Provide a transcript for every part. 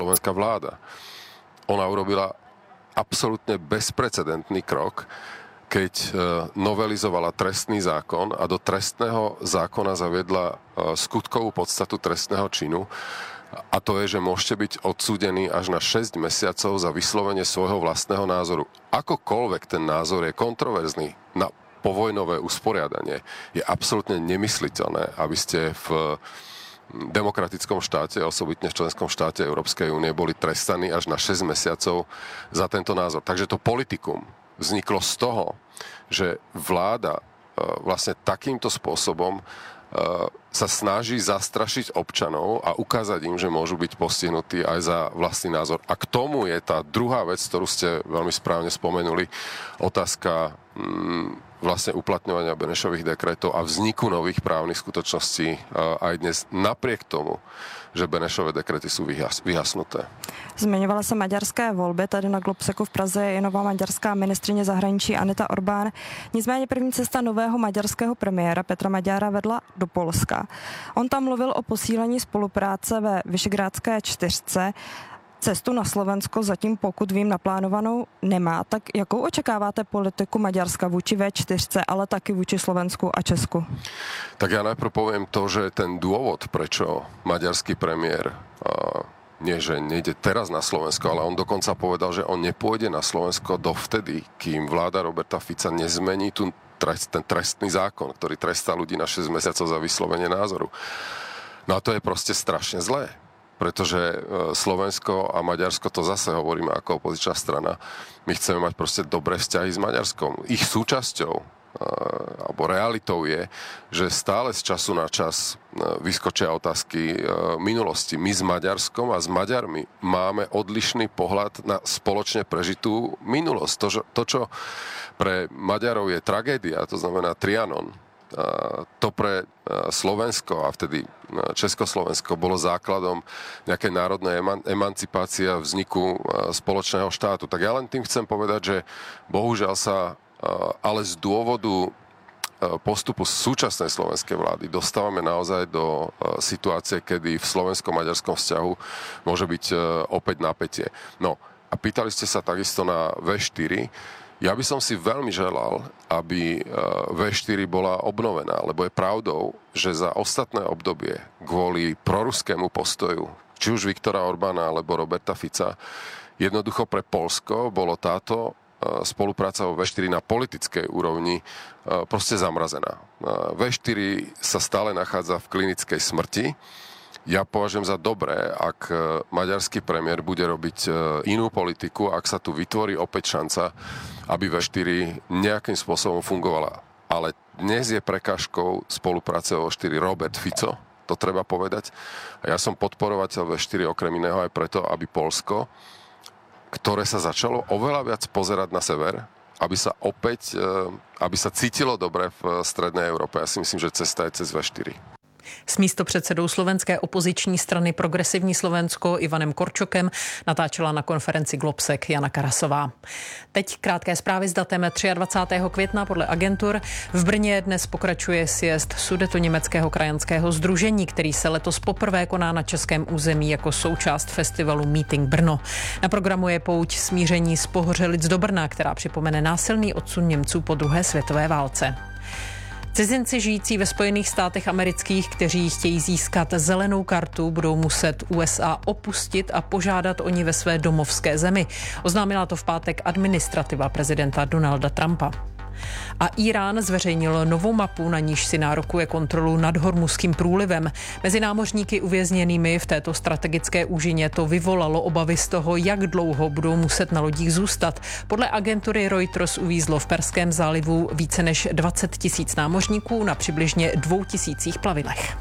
Slovenská vláda. Ona urobila absolútne bezprecedentný krok, keď novelizovala trestný zákon a do trestného zákona zaviedla skutkovú podstatu trestného činu. A to je, že môžete byť odsúdení až na 6 mesiacov za vyslovenie svojho vlastného názoru. Akokoľvek ten názor je kontroverzný na povojnové usporiadanie, je absolútne nemysliteľné, aby ste v demokratickom štáte, osobitne v členskom štáte Európskej únie, boli trestaní až na 6 mesiacov za tento názor. Takže to politikum vzniklo z toho, že vláda vlastne takýmto spôsobom sa snaží zastrašiť občanov a ukázať im, že môžu byť postihnutí aj za vlastný názor. A k tomu je tá druhá vec, ktorú ste veľmi správne spomenuli, otázka vlastne uplatňovania Benešových dekretov a vzniku nových právnych skutočností aj dnes, napriek tomu, že Benešové dekrety jsou vyhasnuté. Zmiňovala se maďarské volby, tady na Globseku v Praze je nová maďarská ministryně zahraničí Anita Orbán. Nicméně první cesta nového maďarského premiéra Petra Maďara vedla do Polska. On tam mluvil o posílení spolupráce ve Visegrádské čtyřce. Cestu na Slovensko zatím, pokud vím, naplánovanou nemá. Tak jakou očekáváte politiku Maďarska vůči V4, ale taky vůči Slovensku a Česku? Tak ja najprv poviem to, že ten dôvod, prečo maďarský premiér nie, že nejde teraz na Slovensko, ale on dokonca povedal, že on nepôjde na Slovensko dovtedy, kým vláda Roberta Fica nezmení ten trestný zákon, ktorý trestá ľudí na 6 mesiacov za vyslovenie názoru. No a to je proste strašne zlé. Pretože Slovensko a Maďarsko, to zase hovoríme ako opozičná strana, my chceme mať proste dobré vzťahy s Maďarskom. Ich súčasťou alebo realitou je, že stále z času na čas vyskočia otázky minulosti. My s Maďarskom a s Maďarmi máme odlišný pohľad na spoločne prežitú minulosť. To, čo pre Maďarov je tragédia, to znamená Trianon, to pre Slovensko a vtedy Československo bolo základom nejakej národnej emancipácie a vzniku spoločného štátu. Tak ja len tým chcem povedať, že bohužiaľ sa ale z dôvodu postupu súčasnej slovenskej vlády dostávame naozaj do situácie, kedy v slovensko-maďarskom vzťahu môže byť opäť napätie. No a pýtali ste sa takisto na V4. Ja by som si veľmi želal, aby V4 bola obnovená, lebo je pravdou, že za ostatné obdobie kvôli proruskému postoju, či už Viktora Orbána alebo Roberta Fica, jednoducho pre Poľsko bolo táto spolupráca vo V4 na politickej úrovni proste zamrazená. V4 sa stále nachádza v klinickej smrti. Ja považujem za dobré, ak maďarský premiér bude robiť inú politiku, ak sa tu vytvorí opäť šanca, aby V4 nejakým spôsobom fungovala. Ale dnes je prekážkou spolupráce V4 Robert Fico, to treba povedať. A ja som podporovateľ V4 okrem iného aj preto, aby Poľsko, ktoré sa začalo oveľa viac pozerať na sever, aby sa cítilo dobre v strednej Európe. Ja si myslím, že cesta je cez V4. S místopředsedou slovenské opoziční strany Progresivní Slovensko Ivanem Korčokem natáčela na konferenci Globsek Jana Karasová. Teď krátké zprávy s datem 23. května podle agentur. V Brně dnes pokračuje sjezd Sudetoněmeckého krajanského sdružení, který se letos poprvé koná na českém území jako součást festivalu Meeting Brno. Na programu je pouť smíření z Pohořelic do Brna, která připomene násilný odsun Němců po druhé světové válce. Cizinci žijící ve Spojených státech amerických, kteří chtějí získat zelenou kartu, budou muset USA opustit a požádat o ní ve své domovské zemi. Oznámila to v pátek administrativa prezidenta Donalda Trumpa. A Irán zveřejnil novou mapu, na níž si nárokuje kontrolu nad Hormuzským průlivem. Mezi námořníky uvězněnými v této strategické úžině to vyvolalo obavy z toho, jak dlouho budou muset na lodích zůstat. Podle agentury Reuters uvízlo v Perském zálivu více než 20 000 námořníků na přibližně 2 000 plavidlech.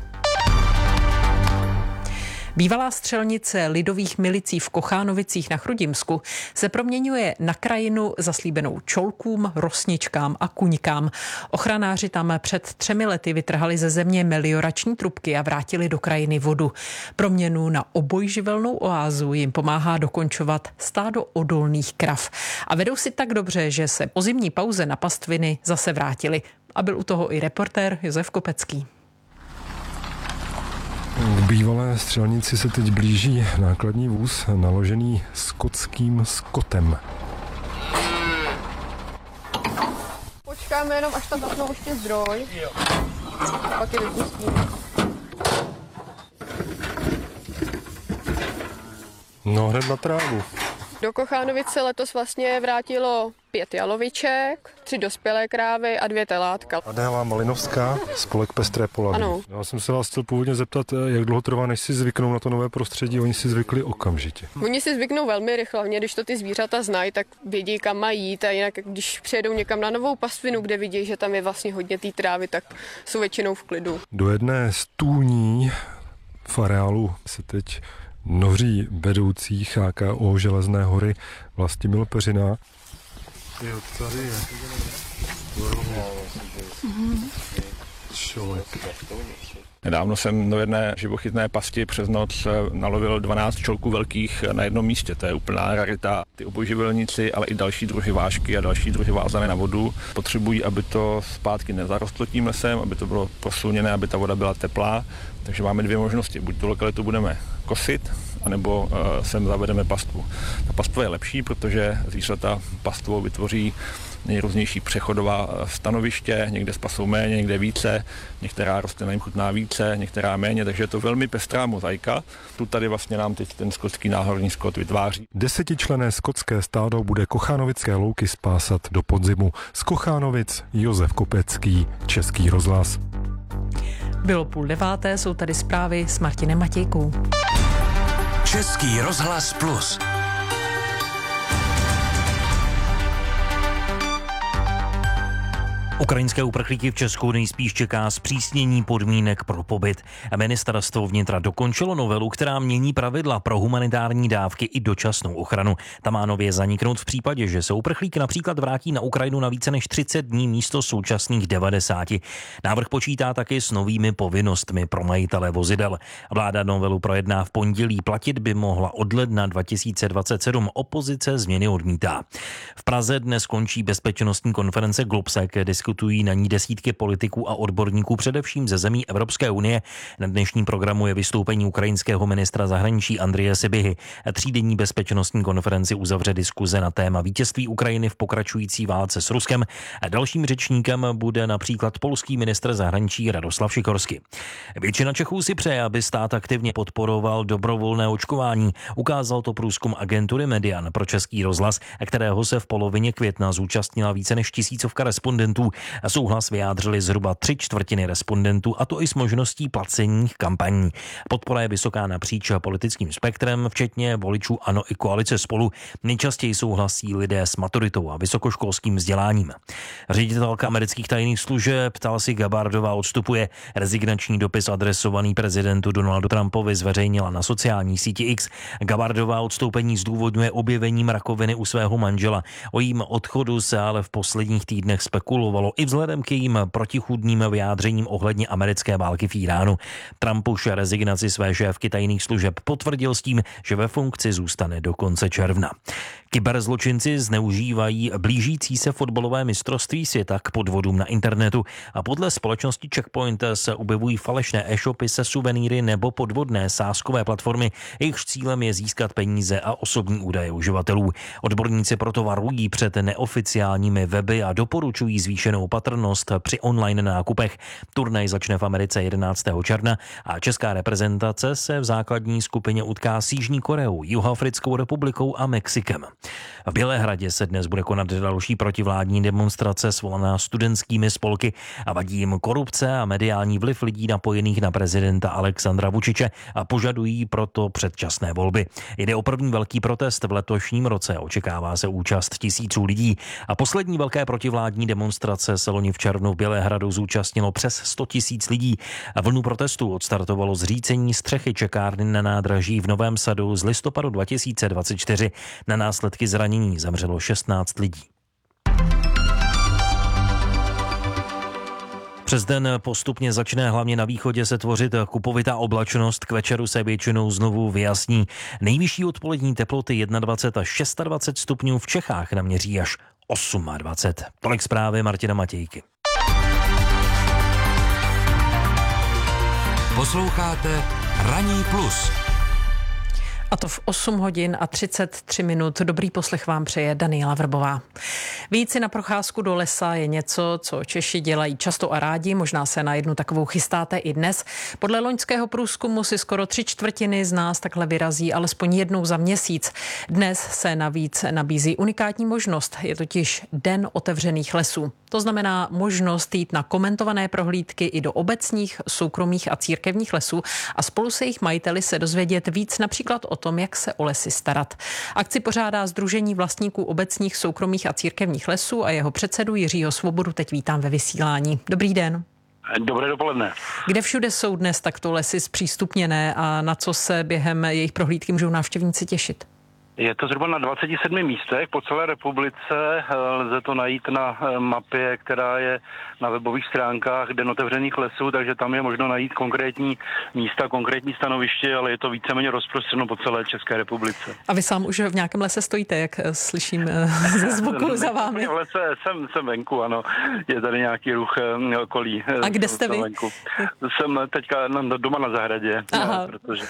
Bývalá střelnice lidových milicí v Kochánovicích na Chrudimsku se proměňuje na krajinu zaslíbenou čolkům, rosničkám a kuňkám. Ochranáři tam před 3 lety vytrhali ze země meliorační trubky a vrátili do krajiny vodu. Proměnu na obojživelnou oázu jim pomáhá dokončovat stádo odolných krav. A vedou si tak dobře, že se po zimní pauze na pastviny zase vrátili. A byl u toho i reportér Josef Kopecký. bývalé střelnici se teď blíží nákladní vůz naložený skotským skotem. Počkáme jenom, až tam zapnou ještě zdroj. Pak je vypustíme. No hned na trávu. Do Kochánovic se letos vlastně vrátilo 5 jaloviček, 3 dospělé krávy a 2 telátka. Adéla Malinovská, spolek Pestré Polavy. Ano. Já jsem se vás chtěl původně zeptat, jak dlouho trvá, než si zvyknou na to nové prostředí. Oni si zvykli okamžitě. Oni si zvyknou velmi rychle, hlavně když to ty zvířata znají, tak vědí, kam mají jít, a jinak když přijedou někam na novou pastvinu, kde vidí, že tam je vlastně hodně té trávy, tak jsou většinou v klidu. Do jedné z tůní v areálu se teď noří vedoucí CHKO Železné hory Vlastimil Peřina. Jo, tady je. Člověk. Nedávno jsem do jedné živochytné pasti přes noc nalovil 12 čolků velkých na jednom místě. To je úplná rarita. Ty obojživelníci, ale i další druhy vážky a další druhy vázané na vodu potřebují, aby to zpátky nezarostlo tím lesem, aby to bylo prosluněné, aby ta voda byla teplá. Takže máme 2 možnosti. Buď tu lokalitu budeme kosit, anebo sem zavedeme pastvu. Ta pastva je lepší, protože zvířata pastvou vytvoří nejrůznější přechodová stanoviště, někde spasou méně, někde více, některá rostlina jim chutná více, některá méně, takže je to velmi pestrá mozaika. Tu tady vlastně nám teď ten skotský náhorní skot vytváří. 10členné skotské stádo bude Kochanovické louky spásat do podzimu. Z Kochanovic Josef Kopecký, Český rozhlas. Bylo 8:30, jsou tady zprávy s Martinem Matějkou. Český rozhlas Plus. Ukrajinské uprchlíky v Česku nejspíš čeká zpřísnění podmínek pro pobyt. Ministerstvo vnitra dokončilo novelu, která mění pravidla pro humanitární dávky i dočasnou ochranu. Ta má nově zaniknout v případě, že se uprchlík například vrátí na Ukrajinu na více než 30 dní místo současných 90. Návrh počítá taky s novými povinnostmi pro majitele vozidel. Vláda novelu projedná v pondělí, platit by mohla od ledna 2027. Opozice změny odmítá. V Praze dnes končí bezpečnostní konference Globsec, diskutují na ní desítky politiků a odborníků především ze zemí Evropské unie. Na dnešním programu je vystoupení ukrajinského ministra zahraničí Andreje Sybihy. 3denní bezpečnostní konferenci uzavře diskuze na téma vítězství Ukrajiny v pokračující válce s Ruskem. Dalším řečníkem bude například polský ministr zahraničí Radoslav Sikorsky. Většina Čechů si přeje, aby stát aktivně podporoval dobrovolné očkování. Ukázal to průzkum agentury Median pro Český rozhlas, kterého se v polovině května zúčastnila více než 1000 respondentů. Souhlas vyjádřili zhruba 3/4 respondentů, a to i s možností placených kampaní. Podpora je vysoká napříč politickým spektrem, včetně voličů ANO i koalice Spolu. Nejčastěji souhlasí lidé s maturitou a vysokoškolským vzděláním. Ředitelka amerických tajných služeb Tulsi Gabbardová odstupuje. Rezignační dopis adresovaný prezidentu Donaldu Trumpovi zveřejnila na sociální síti X. Gabbardová odstoupení zdůvodňuje objevením rakoviny u svého manžela. O jím odchodu se ale v posledních týdnech spekulovalo i vzhledem k jejím protichůdným vyjádřením ohledně americké války v Iránu. Trump už rezignaci své šéfky tajných služeb potvrdil s tím, že ve funkci zůstane do konce června. Kyberzločinci zneužívají blížící se fotbalové mistrovství světa k podvodům na internetu a podle společnosti Checkpoint se objevují falešné e-shopy se suvenýry nebo podvodné sázkové platformy. Jejich cílem je získat peníze a osobní údaje uživatelů. Odborníci proto varují před neoficiálními weby a doporučují zvýšenou opatrnost při online nákupech. Turnaj začne v Americe 11. června a česká reprezentace se v základní skupině utká s Jižní Koreou, Jihoafrickou republikou a Mexikem. V Bělehradě se dnes bude konat další protivládní demonstrace svolaná studentskými spolky a vadí jim korupce a mediální vliv lidí napojených na prezidenta Alexandra Vučiče a požadují proto předčasné volby. Jde o první velký protest v letošním roce, očekává se účast tisíců lidí a poslední velké protivládní demonstrace se loni v červnu v Bělehradu zúčastnilo přes 100 000 lidí. A vlnu protestů odstartovalo zřícení střechy čekárny na nádraží v Novém Sadu z listopadu 2024. Na následky zranění zemřelo 16 lidí. Přes den postupně začne hlavně na východě se tvořit kupovitá oblačnost, k večeru se většinou znovu vyjasní. Nejvyšší odpolední teploty 21 až 26 stupňů, v Čechách naměří až 28. Tolik zprávy Martina Matějky. Posloucháte Ranní plus. A to v 8 hodin a 33 minut. Dobrý poslech vám přeje Daniela Vrbová. Vyjít si na procházku do lesa je něco, co Češi dělají často a rádi. Možná se na jednu takovou chystáte i dnes. Podle loňského průzkumu si skoro 3/4 z nás takhle vyrazí alespoň jednou za měsíc. Dnes se navíc nabízí unikátní možnost. Je totiž Den otevřených lesů. To znamená možnost jít na komentované prohlídky i do obecních, soukromých a církevních lesů a spolu se jejich majiteli se dozvědět víc například o tom, jak se o lesy starat. Akci pořádá Sdružení vlastníků obecních, soukromých a církevních lesů a jeho předsedu Jiřího Svobodu teď vítám ve vysílání. Dobrý den. Dobré dopoledne. Kde všude jsou dnes takto lesy zpřístupněné a na co se během jejich prohlídky můžou návštěvníci těšit? Je to zhruba na 27 místech po celé republice. Lze to najít na mapě, která je na webových stránkách Den otevřených lesů, takže tam je možno najít konkrétní místa, konkrétní stanoviště, ale je to víceméně rozprostřeno po celé České republice. A vy sám už v nějakém lese stojíte, jak slyším ze zvuku za vámi? V lese jsem venku, ano. Je tady nějaký ruch okolí. A kde jste vy? Venku. Jsem teďka doma na zahradě, protože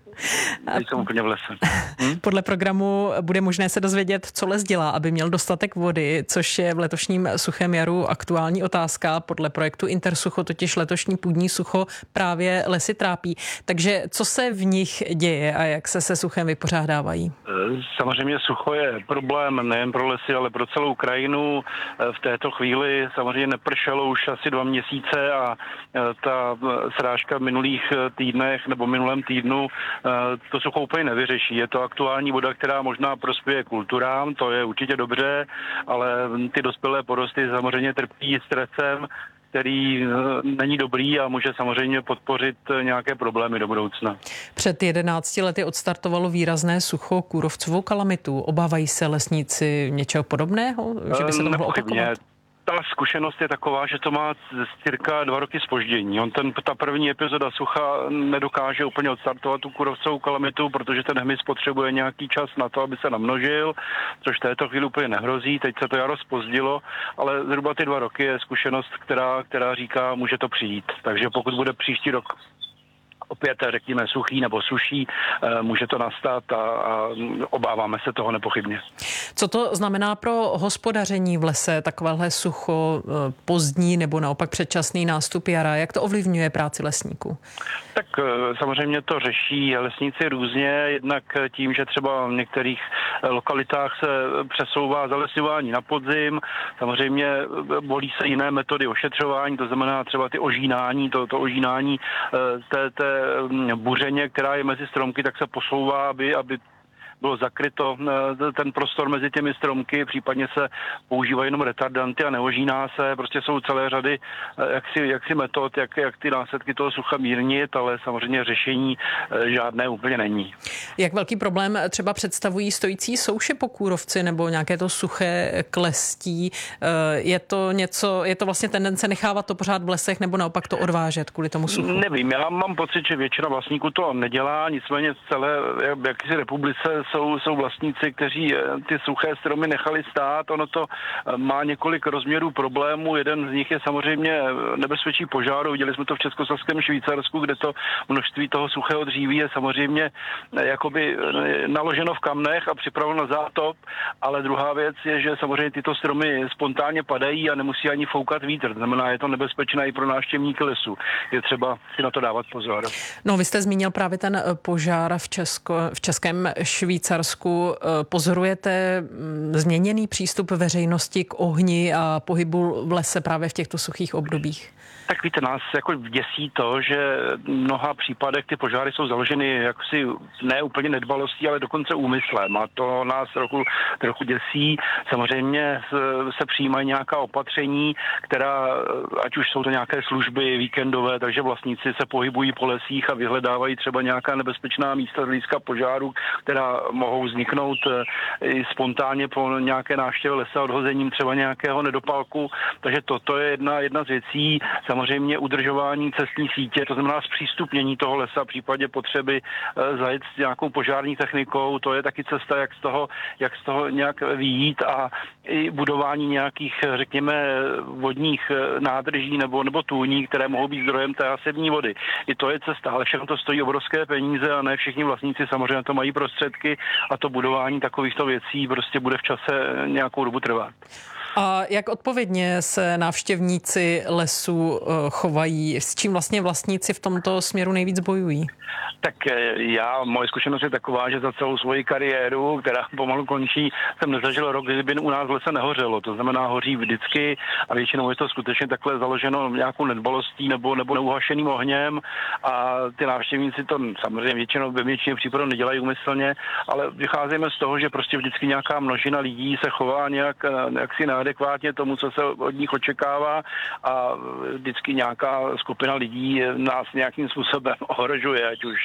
jsem úplně v lese. Podle programu bude možné se dozvědět, co les dělá, aby měl dostatek vody, což je v letošním suchém jaru aktuální otázka. Podle projektu Intersucho totiž letošní půdní sucho právě lesy trápí. Takže co se v nich děje a jak se suchem vypořádávají? Samozřejmě sucho je problém nejen pro lesy, ale pro celou krajinu. V této chvíli samozřejmě nepršelo už asi 2 měsíce a ta srážka v minulých týdnech nebo minulém týdnu to sucho úplně nevyřeší. Je to aktuální voda, která možná prospěje kulturám, to je určitě dobře, ale ty dospělé porosty samozřejmě trpí stresem, který není dobrý a může samozřejmě podpořit nějaké problémy do budoucna. Před 11 lety odstartovalo výrazné sucho, kůrovcovou kalamitu. Obávají se lesníci něčeho podobného? Že by se to mohlo opakovat? Ta zkušenost je taková, že to má cirka 2 roky zpoždění. Ta první epizoda sucha nedokáže úplně odstartovat tu kůrovcovou kalamitu, protože ten hmyz potřebuje nějaký čas na to, aby se namnožil, což v této chvíli úplně nehrozí. Teď se to jaro zpozdilo, ale zhruba ty 2 roky je zkušenost, která říká, může to přijít. Takže pokud bude příští rok opět, řekněme, suchý nebo suší, může to nastat a obáváme se toho nepochybně. Co to znamená pro hospodaření v lese, takovéhle sucho, pozdní nebo naopak předčasný nástup jara? Jak to ovlivňuje práci lesníků? Tak samozřejmě to řeší lesníci různě, jednak tím, že třeba v některých lokalitách se přesouvá zalesňování na podzim, samozřejmě volí se jiné metody ošetřování, to znamená třeba ty ožínání, to ožínání té buřeně, která je mezi stromky, tak se posouvá, aby bylo zakryto ten prostor mezi těmi stromky, případně se používají jenom retardanty a neožíná se. Prostě jsou celé řady jaksi metod, jak ty následky toho sucha mírnit, ale samozřejmě řešení žádné úplně není. Jak velký problém třeba představují stojící souše po kůrovci nebo nějaké to suché klestí? Je to vlastně tendence nechávat to pořád v lesech nebo naopak to odvážet kvůli tomu suchu? Nevím, já mám pocit, že většina vlastníků to nedělá, nicméně v celé jakési republice jsou vlastníci, kteří ty suché stromy nechali stát. Ono to má několik rozměrů problémů. Jeden z nich je samozřejmě nebezpečí požáru. Viděli jsme to v československém Švýcarsku, kde to množství toho suchého dříví je samozřejmě jakoby naloženo v kamnech a připraveno na zátop. Ale druhá věc je, že samozřejmě tyto stromy spontánně padají a nemusí ani foukat vítr. To znamená, je to nebezpečné i pro návštěvníky lesu. Je třeba si na to dávat pozor. No, vy jste zmínil právě ten požár v českém Švýcarsku. Pozorujete změněný přístup veřejnosti k ohni a pohybu v lese právě v těchto suchých obdobích? Tak víte, nás jako děsí to, že v mnoha případech ty požáry jsou založeny jaksi ne úplně nedbalostí, ale dokonce úmyslem. A to nás trochu děsí. Samozřejmě se přijímají nějaká opatření, která, ať už jsou to nějaké služby víkendové, takže vlastníci se pohybují po lesích a vyhledávají třeba nějaká nebezpečná místa z hlediska požáru, která mohou vzniknout i spontánně po nějaké návštěvě lesa odhozením třeba nějakého nedopalku. Takže toto je jedna z věcí. Samozřejmě samozřejmě udržování cestní sítě, to znamená zpřístupnění toho lesa v případě potřeby zajet s nějakou požární technikou, to je taky cesta, jak z toho nějak vyjít, a i budování nějakých, řekněme, vodních nádrží nebo tůní, které mohou být zdrojem té hasební vody. I to je cesta, ale všechno to stojí obrovské peníze a ne všichni vlastníci samozřejmě to mají prostředky a to budování takovýchto věcí prostě bude v čase nějakou dobu trvat. A jak odpovědně se návštěvníci lesů chovají? S čím vlastně vlastníci v tomto směru nejvíc bojují? Tak moje zkušenost je taková, že za celou svoji kariéru, která pomalu končí, jsem nezažil rok, kdyby u nás v lese nehořelo. To znamená, hoří vždycky a většinou je to skutečně takhle založeno nějakou nedbalostí nebo neuhašeným ohněm a ty návštěvníci to samozřejmě většinou ve většině případů nedělají úmyslně, ale vycházíme z toho, že prostě vždycky nějaká množina lidí se chová nějak si neadekvátně tomu, co se od nich očekává a vždycky nějaká skupina lidí nás nějakým způsobem ohrožuje, ať už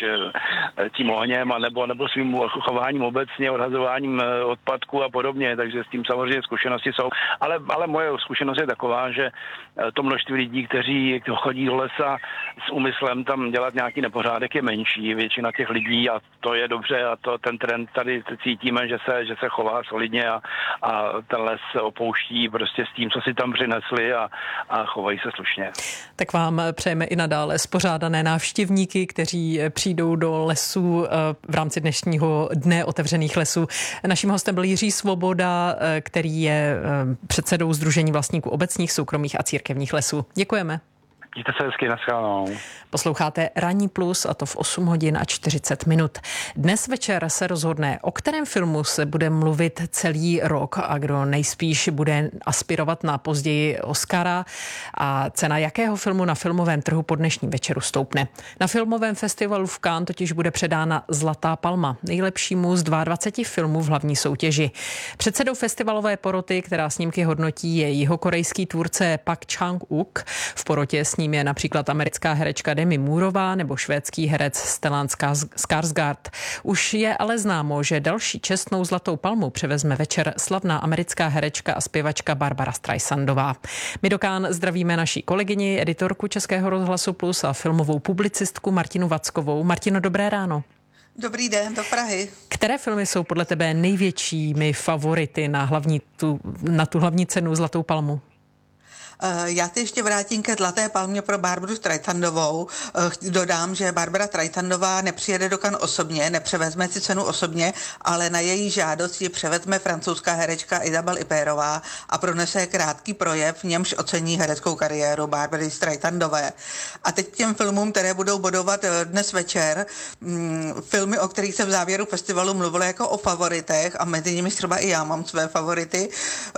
tím ohněm, nebo svým chováním obecně, odhazováním odpadků a podobně, takže s tím samozřejmě zkušenosti jsou. Ale moje zkušenost je taková, že to množství lidí, kteří chodí do lesa s úmyslem tam dělat nějaký nepořádek, je menší. Většina těch lidí, a to je dobře, a ten trend tady cítíme, že se chová solidně a ten les opouští prostě s tím, co si tam přinesli a chovají se slušně. Tak vám přejeme i nadále spořádané návštěvníky, kteří přijdou do lesů v rámci dnešního dne otevřených lesů. Naším hostem byl Jiří Svoboda, který je předsedou Sdružení vlastníků obecních, soukromých a církevních lesů. Děkujeme. Mějte se hezky, naschledanou. Posloucháte Ranní plus, a to v 8 hodin a 40 minut. Dnes večer se rozhodne, o kterém filmu se bude mluvit celý rok a kdo nejspíš bude aspirovat na později Oscara a cena jakého filmu na filmovém trhu po dnešním večeru stoupne. Na filmovém festivalu v Cannes totiž bude předána Zlatá palma, nejlepšímu z 22 filmů v hlavní soutěži. Předsedou festivalové poroty, která snímky hodnotí, je jihokorejský tvůrce Park Chang-wook. V porotě s ním je například americká herečka Demi Moorová nebo švédský herec Stellan Skarsgård. Už je ale známo, že další čestnou Zlatou palmu převezme večer slavná americká herečka a zpěvačka Barbara Streisandová. My do Cannes zdravíme naší kolegyni, editorku Českého rozhlasu Plus a filmovou publicistku Martinu Vackovou. Martino, dobré ráno. Dobrý den, do Prahy. Které filmy jsou podle tebe největšími favority na tu hlavní cenu Zlatou palmu? Já se ještě vrátím ke Zlaté palmě pro Barbaru Streisandovou. Dodám, že Barbara Streisandová nepřijede do Cannes osobně, nepřevezme si cenu osobně, ale na její žádost ji převezme francouzská herečka Isabelle Huppérová a pronese krátký projev, v němž ocení hereckou kariéru Barbary Streisandové. A teď k těm filmům, které budou bodovat dnes večer. Filmy, o kterých se v závěru festivalu mluvilo jako o favoritech, a mezi nimi třeba i já mám své favority,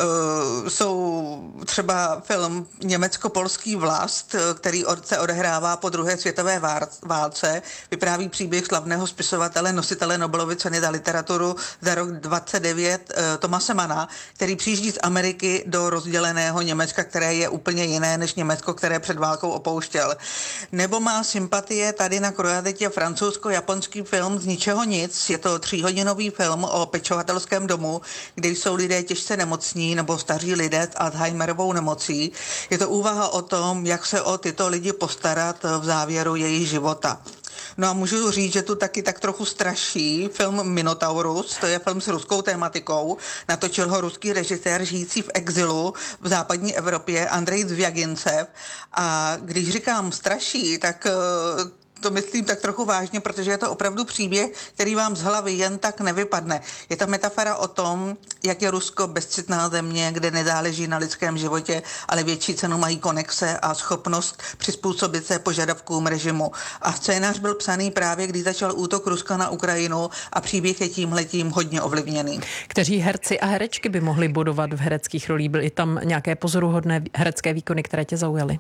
jsou třeba film Německo-polský Vlast, který se odehrává po druhé světové válce, vypráví příběh slavného spisovatele, nositele Nobelovy ceny za literaturu za rok 29 Thomase Manna, který přijíždí z Ameriky do rozděleného Německa, které je úplně jiné než Německo, které před válkou opouštěl. Nebo má sympatie tady na Krojatetě francouzsko-japonský film Z ničeho nic. Je to 3hodinový film o pečovatelském domu, kde jsou lidé těžce nemocní nebo staří lidé s Alzheimerovou nemocí. Je to úvaha o tom, jak se o tyto lidi postarat v závěru jejich života. No a můžu říct, že tu taky tak trochu straší film Minotaurus, to je film s ruskou tématikou, natočil ho ruský režisér žijící v exilu v západní Evropě Andrej Zvjagincev. A když říkám straší, tak to myslím tak trochu vážně, protože je to opravdu příběh, který vám z hlavy jen tak nevypadne. Je to metafora o tom, jak je Rusko bezcitná země, kde nezáleží na lidském životě, ale větší cenu mají konexe a schopnost přizpůsobit se požadavkům režimu. A scénář byl psaný právě, když začal útok Ruska na Ukrajinu a příběh je tímhletím hodně ovlivněný. Kteří herci a herečky by mohli bodovat v hereckých rolích? Byly tam nějaké pozoruhodné herecké výkony, které tě zaujaly?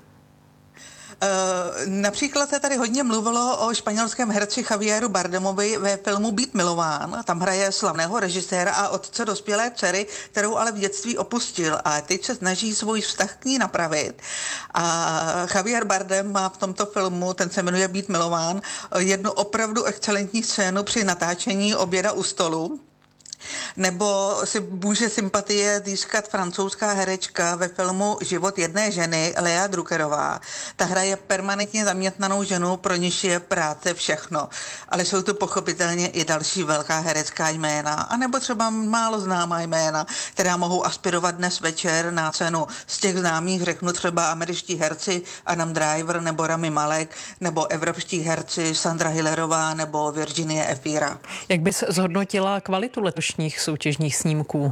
Například se tady hodně mluvilo o španělském herci Javieru Bardemovi ve filmu Být milován. Tam hraje slavného režiséra a otce dospělé dcery, kterou ale v dětství opustil. A teď se snaží svůj vztah k ní napravit. A Javier Bardem má v tomto filmu, ten se jmenuje Být milován, jednu opravdu excelentní scénu při natáčení Oběda u stolu, Nebo si může sympatie získat francouzská herečka ve filmu Život jedné ženy, Lea Druckerová. Ta hraje permanentně zaměstnanou ženu, pro níž je práce všechno. Ale jsou tu pochopitelně i další velká herecká jména, anebo třeba málo známá jména, která mohou aspirovat dnes večer na cenu. Z těch známých řeknu třeba američtí herci Adam Driver nebo Rami Malek, nebo evropští herci Sandra Hillerová nebo Virginie Efira. Jak bys zhodnotila kvalitu letošních soutěžních snímků?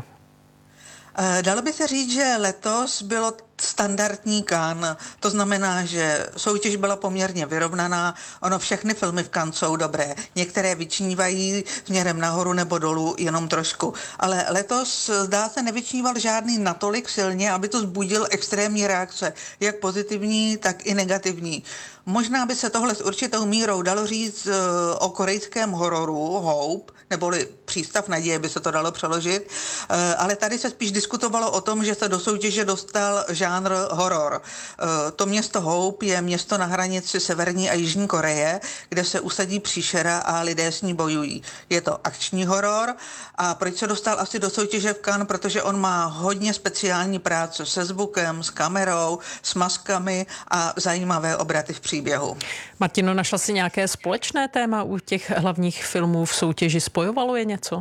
Dalo by se říct, že letos bylo standardní Cannes. To znamená, že soutěž byla poměrně vyrovnaná. Ono všechny filmy v Cannes jsou dobré. Některé vyčnívají směrem nahoru nebo dolů jenom trošku. Ale letos zdá se nevyčníval žádný natolik silně, aby to vzbudil extrémní reakce. Jak pozitivní, tak i negativní. Možná by se tohle s určitou mírou dalo říct o korejském hororu Hope, neboli Přístav naděje by se to dalo přeložit, ale tady se spíš diskutovalo o tom, že se do soutěže dostal žánr horor. To město Hope je město na hranici Severní a Jižní Koreje, kde se usadí příšera a lidé s ní bojují. Je to akční horor a proč se dostal asi do soutěže v Cannes? Protože on má hodně speciální práce se zvukem, s kamerou, s maskami a zajímavé obraty v příběhu. Martino, našla si nějaké společné téma u těch hlavních filmů v soutěži? Spojovalo je něco?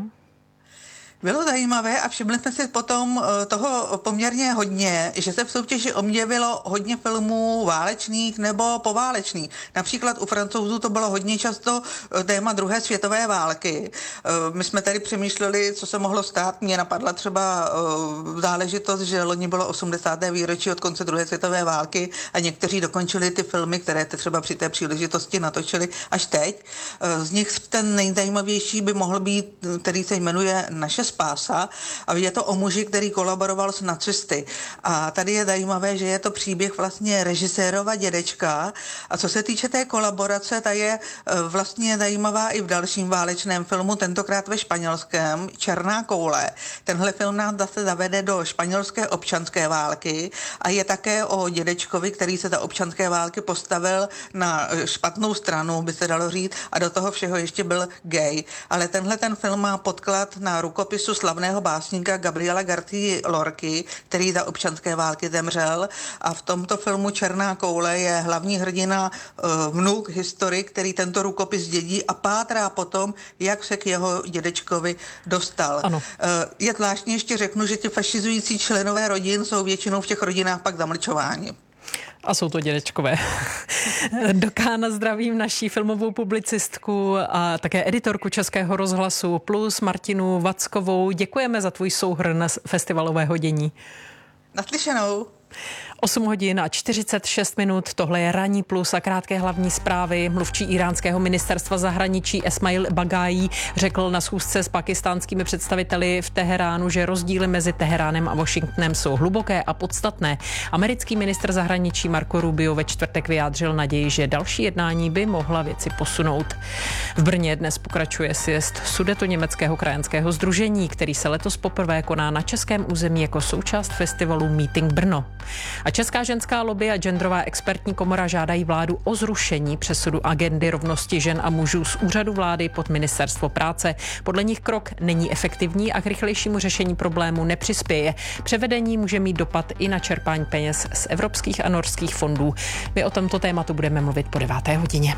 Bylo zajímavé a všimli jsme si potom toho poměrně hodně, že se v soutěži objevilo hodně filmů válečných nebo poválečných. Například u Francouzů to bylo hodně často téma druhé světové války. My jsme tady přemýšleli, co se mohlo stát. Mně napadla třeba záležitost, že loni bylo 80. výročí od konce druhé světové války a někteří dokončili ty filmy, které třeba při té příležitosti natočili až teď. Z nich ten nejzajímavější by mohl být, který se jmenuje Naše spása a je to o muži, který kolaboroval s nacisty. A tady je zajímavé, že je to příběh vlastně režisérova dědečka a co se týče té kolaborace, ta je vlastně zajímavá i v dalším válečném filmu, tentokrát ve španělském, Černá koule. Tenhle film nás zase zavede do španělské občanské války a je také o dědečkovi, který se za občanské války postavil na špatnou stranu, by se dalo říct, a do toho všeho ještě byl gay. Ale tenhle ten film má podklad na rukopisu slavného básníka Gabriela García Lorky, který za občanské války zemřel, a v tomto filmu Černá koule je hlavní hrdina vnuk, historik, který tento rukopis dědí a pátrá potom, jak se k jeho dědečkovi dostal. Ano. Je zvláštní, ještě řeknu, že ti fašizující členové rodin jsou většinou v těch rodinách pak zamlčováni. A jsou to dědečkové. Do Cannes zdravím naší filmovou publicistku a také editorku Českého rozhlasu Plus Martinu Vackovou. Děkujeme za tvůj souhrn festivalového dění. Naslyšenou. 8 hodin a 46 minut, tohle je Ranní plus a krátké hlavní zprávy. Mluvčí iránského ministerstva zahraničí Esmail Baghaei řekl na schůzce s pakistánskými představiteli v Teheránu, že rozdíly mezi Teheránem a Washingtonem jsou hluboké a podstatné. Americký ministr zahraničí Marco Rubio ve čtvrtek vyjádřil naději, že další jednání by mohla věci posunout. V Brně dnes pokračuje sjezd Sudetoněmeckého krajanského sdružení, který se letos poprvé koná na českém území jako součást festivalu Meeting Brno. A Česká ženská lobby a genderová expertní komora žádají vládu o zrušení přesudu agendy rovnosti žen a mužů z úřadu vlády pod ministerstvo práce. Podle nich krok není efektivní a k rychlejšímu řešení problému nepřispěje. Převedení může mít dopad i na čerpání peněz z evropských a norských fondů. My o tomto tématu budeme mluvit po 9. hodině.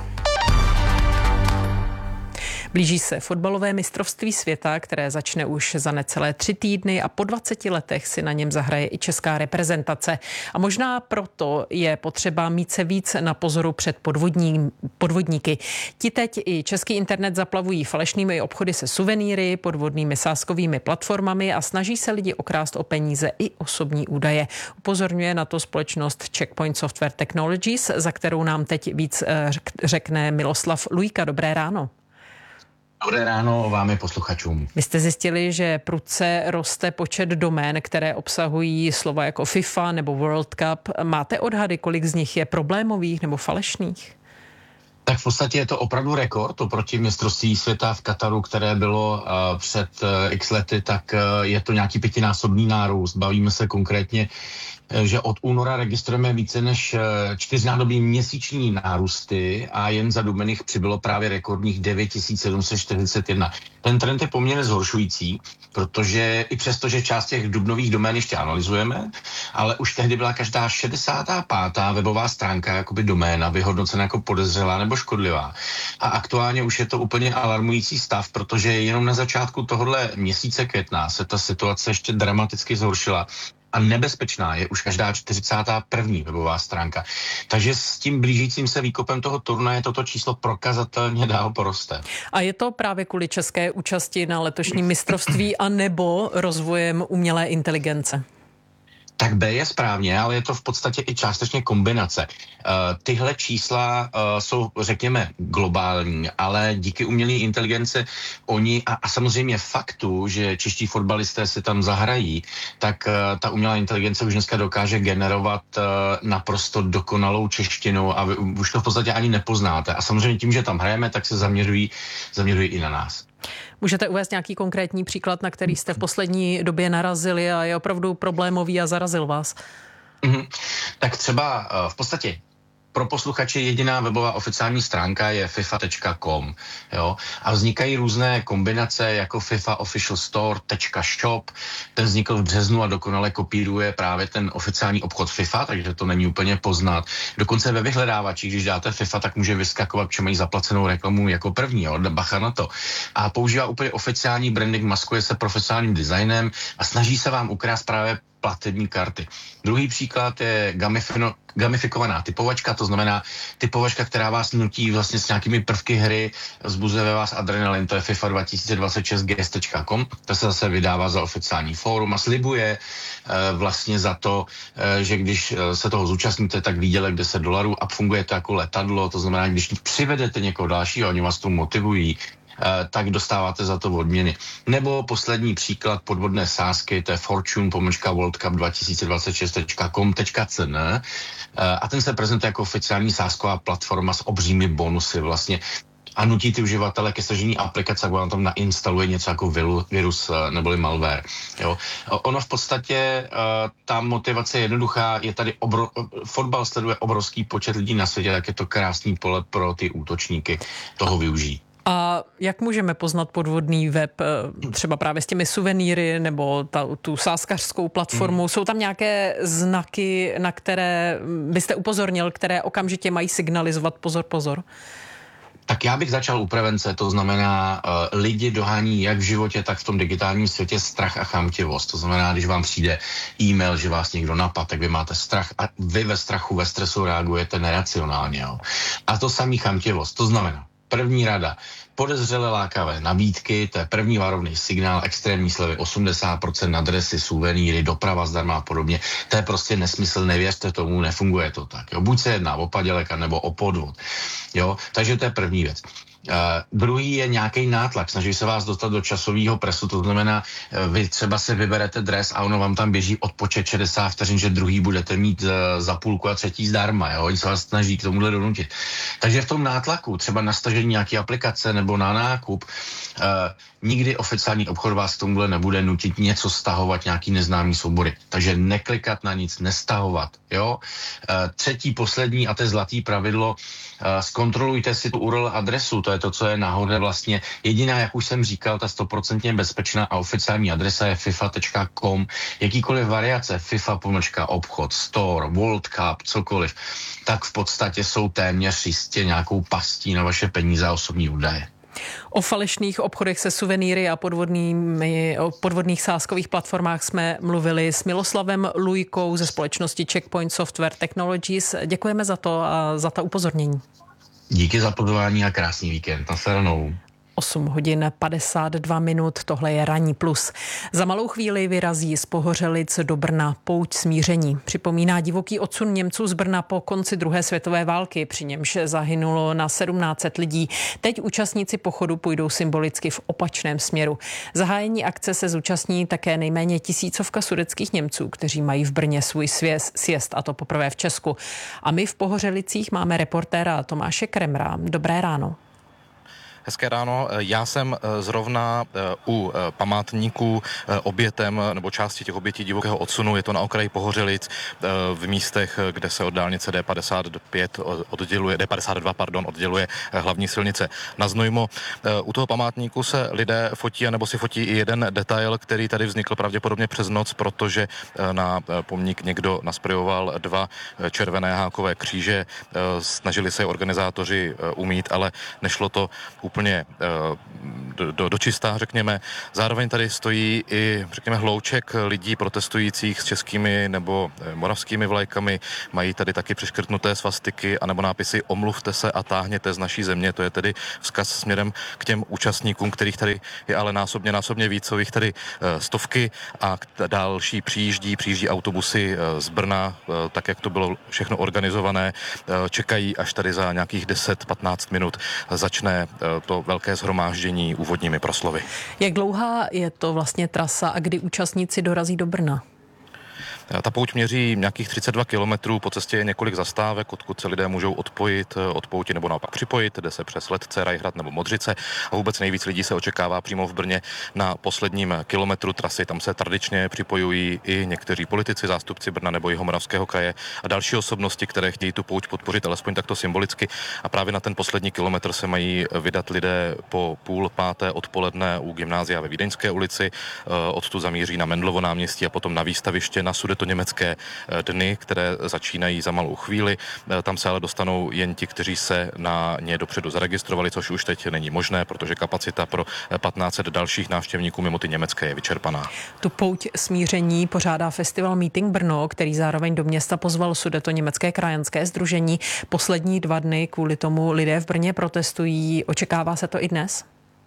Blíží se fotbalové mistrovství světa, které začne už za necelé 3 týdny a po 20 letech si na něm zahraje i česká reprezentace. A možná proto je potřeba mít se víc na pozoru před podvodníky. Ti teď i český internet zaplavují falešnými obchody se suvenýry, podvodnými sázkovými platformami a snaží se lidi okrást o peníze i osobní údaje. Upozorňuje na to společnost Checkpoint Software Technologies, za kterou nám teď víc řekne Miloslav Lujka. Dobré ráno. Dobré ráno vám i posluchačům. Vy jste zjistili, že prudce roste počet domén, které obsahují slova jako FIFA nebo World Cup. Máte odhady, kolik z nich je problémových nebo falešných? Tak v podstatě je to opravdu rekord oproti mistrovství světa v Kataru, které bylo před x lety, tak je to nějaký 5násobný nárůst. Bavíme se konkrétně, že od února registrujeme více než 4násobný měsíční nárůsty a jen za duben jich přibylo právě rekordních 9741. Ten trend je poměrně zhoršující, protože i přesto, že část těch dubnových domén ještě analyzujeme, ale už tehdy byla každá 65. webová stránka jakoby doména vyhodnocena jako podezřelá nebo škodlivá. A aktuálně už je to úplně alarmující stav, protože jenom na začátku tohohle měsíce května se ta situace ještě dramaticky zhoršila. A nebezpečná je už každá 41. webová stránka. Takže s tím blížícím se výkopem toho turnaje toto číslo prokazatelně dál poroste. A je to právě kvůli české účasti na letošním mistrovství a nebo rozvojem umělé inteligence? Tak B je správně, ale je to v podstatě i částečně kombinace. Tyhle čísla jsou, řekněme, globální, ale díky umělé inteligence oni a samozřejmě faktu, že čeští fotbalisté si tam zahrají, tak ta umělá inteligence už dneska dokáže generovat naprosto dokonalou češtinu a vy už to v podstatě ani nepoznáte. A samozřejmě tím, že tam hrajeme, tak se zaměřují i na nás. Můžete uvést nějaký konkrétní příklad, na který jste v poslední době narazili a je opravdu problémový a zarazil vás? Tak třeba v podstatě pro posluchače jediná webová oficiální stránka je fifa.com, jo? A vznikají různé kombinace jako FIFA Official Store.shop, ten vznikl v březnu a dokonale kopíruje právě ten oficiální obchod FIFA, takže to není úplně poznat. Dokonce ve vyhledávači, když dáte FIFA, tak může vyskakovat, že mají zaplacenou reklamu jako první, jo? Bacha na to. A používá úplně oficiální branding, maskuje se profesionálním designem a snaží se vám ukrást právě platební karty. Druhý příklad je gamifikovaná typovačka, to znamená typovačka, která vás nutí vlastně s nějakými prvky hry, vzbuzuje ve vás adrenalin, to je FIFA 2026 gs.com, to se zase vydává za oficiální fórum a slibuje vlastně za to, že když se toho zúčastníte, tak výdělek $10 a funguje to jako letadlo, to znamená, když přivedete někoho dalšího, oni vás tu motivují, tak dostáváte za to odměny. Nebo poslední příklad podvodné sázky, to je fortune.worldcup2026.com.cn a ten se prezentuje jako oficiální sázková platforma s obřími bonusy vlastně a nutí ty uživatele ke stažení aplikace, jak vám tam nainstaluje něco jako virus neboli malware. Jo. Ono v podstatě, ta motivace je jednoduchá, je tady fotbal sleduje obrovský počet lidí na světě, tak je to krásný pole pro ty útočníky toho využijí. A jak můžeme poznat podvodný web, třeba právě s těmi suvenýry nebo tu sázkařskou platformu? Jsou tam nějaké znaky, na které byste upozornil, které okamžitě mají signalizovat pozor? Tak já bych začal u prevence, to znamená, lidi dohání jak v životě, tak v tom digitálním světě strach a chamtivost. To znamená, když vám přijde e-mail, že vás někdo napadl, tak vy máte strach a vy ve strachu, ve stresu reagujete neracionálně. Jo. A to samý chamtivost, to znamená, první rada, podezřele lákavé nabídky, to je první varovný signál, extrémní slevy 80% na dresy, suvenýry, doprava zdarma a podobně. To je prostě nesmysl, nevěřte tomu, nefunguje to tak. Jo. Buď se jedná o padělek, nebo o podvod. Jo. Takže to je první věc. Druhý je nějaký nátlak, snaží se vás dostat do časového presu, to znamená, vy třeba si vyberete dres a ono vám tam běží odpočet 60 vteřin, že druhý budete mít za půlku a třetí zdarma, jo, oni se vás snaží k tomuhle donutit. Takže v tom nátlaku, třeba na stažení nějaké aplikace nebo na nákup, nikdy oficiální obchod vás k tomuhle nebude nutit něco stahovat, nějaký neznámý soubory. Takže neklikat na nic, nestahovat, jo. Třetí, poslední, a to je zlatý pravidlo, zkontrolujte si tu URL adresu, to je to, co je nahoře vlastně. Jediná, jak už jsem říkal, ta 100% bezpečná a oficiální adresa je fifa.com. Jakýkoliv variace, FIFA-obchod, store, World Cup, cokoliv, tak v podstatě jsou téměř jistě nějakou pastí na vaše peníze a osobní údaje. O falešných obchodech se suvenýry a podvodných sázkových platformách jsme mluvili s Miloslavem Lujkou ze společnosti Checkpoint Software Technologies. Děkujeme za to a za ta upozornění. Díky za pozvání a krásný víkend. Nasledanou. 8 hodin 52 minut, tohle je Ranní plus. Za malou chvíli vyrazí z Pohořelic do Brna pouť smíření. Připomíná divoký odsun Němců z Brna po konci druhé světové války, při němž zahynulo na 1700 lidí. Teď účastníci pochodu půjdou symbolicky v opačném směru. Zahájení akce se zúčastní také nejméně 1000 sudetských Němců, kteří mají v Brně svůj sjezd, a to poprvé v Česku. A my v Pohořelicích máme reportéra Tomáše Kremra. Dobré ráno. Hezké ráno. Já jsem zrovna u památníků obětem nebo části těch obětí divokého odsunu. Je to na okraji Pohořelic v místech, kde se od dálnice D52 odděluje hlavní silnice na Znojmo. U toho památníku se lidé fotí, nebo si fotí i jeden detail, který tady vznikl pravděpodobně přes noc, protože na pomník někdo nasprejoval 2 červené hákové kříže. Snažili se organizátoři umít, ale nešlo to úplně dočistá, řekněme. Zároveň tady stojí i, řekněme, hlouček lidí protestujících s českými nebo moravskými vlajkami. Mají tady taky přeškrtnuté svastiky anebo nápisy omluvte se a táhněte z naší země. To je tedy vzkaz směrem k těm účastníkům, kterých tady je ale násobně víc, jsou jich tady stovky a další přijíždí autobusy z Brna, tak jak to bylo všechno organizované. Čekají, až tady za nějakých 10-15 minut začne to velké shromáždění úvodními proslovy. Jak dlouhá je to vlastně trasa a kdy účastníci dorazí do Brna? Ta pouť měří nějakých 32 kilometrů, po cestě je několik zastávek, odkud se lidé můžou odpojit od pouti nebo naopak připojit, jde se přes Letce, Rajhrad nebo Modřice a vůbec nejvíc lidí se očekává přímo v Brně na posledním kilometru trasy. Tam se tradičně připojují i někteří politici, zástupci Brna nebo Jihomoravského kraje a další osobnosti, které chtějí tu pouť podpořit alespoň takto symbolicky, a právě na ten poslední kilometr se mají vydat lidé po 4:30 odpoledne u gymnázia ve Vídeňské ulici, odtud zamíří na Mendlovo náměstí a potom na výstaviště na Sudetoněmecké dny, které začínají za malou chvíli. Tam se ale dostanou jen ti, kteří se na ně dopředu zaregistrovali, což už teď není možné, protože kapacita pro 1500 dalších návštěvníků mimo ty německé je vyčerpaná. Tu pouť smíření pořádá festival Meeting Brno, který zároveň do města pozval Sudetoněmecké krajanské sdružení. Poslední 2 dny kvůli tomu lidé v Brně protestují. Očekává se to i dnes?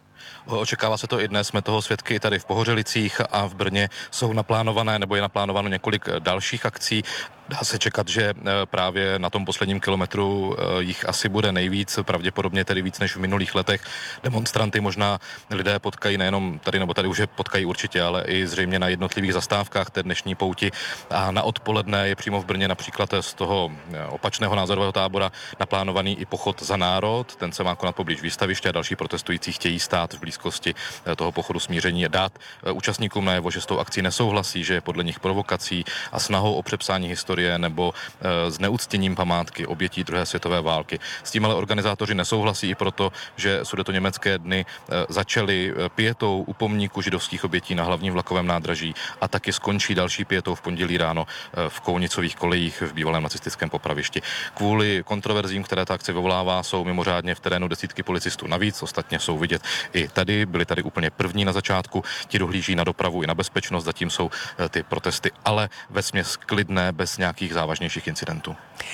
Očekává se to i dnes, jsme toho svědky i tady v Pohořelicích a v Brně jsou naplánované nebo je naplánováno několik dalších akcí. Dá se čekat, že právě na tom posledním kilometru jich asi bude nejvíc, pravděpodobně tedy víc než v minulých letech. Demonstranty možná lidé potkají nejenom tady, nebo tady už je potkají určitě, ale i zřejmě na jednotlivých zastávkách té dnešní pouti. A na odpoledne je přímo v Brně například z toho opačného názorového tábora naplánovaný i pochod za národ. Ten se má konat poblíž výstaviště a další protestující chtějí stát v blízkosti toho pochodu smíření a dát účastníkům najevo, že s tou akcí nesouhlasí, že je podle nich provokací a snahou o přepsání historie nebo zneuctěním památky obětí druhé světové války. S tím ale organizátoři nesouhlasí i proto, že Sudetoněmecké dny začaly pietou u pomníku židovských obětí na hlavním vlakovém nádraží a taky skončí další pietou v pondělí ráno v Kounicových kolejích v bývalém nacistickém popravišti. Kvůli kontroverzím, které ta akce vyvolává, jsou mimořádně v terénu desítky policistů navíc, ostatně jsou vidět i tady, byli tady úplně první na začátku, ti dohlíží na dopravu i na bezpečnost, zatím jsou ty protesty ale vesměs klidné, bez nějakých závažnějších incidentů.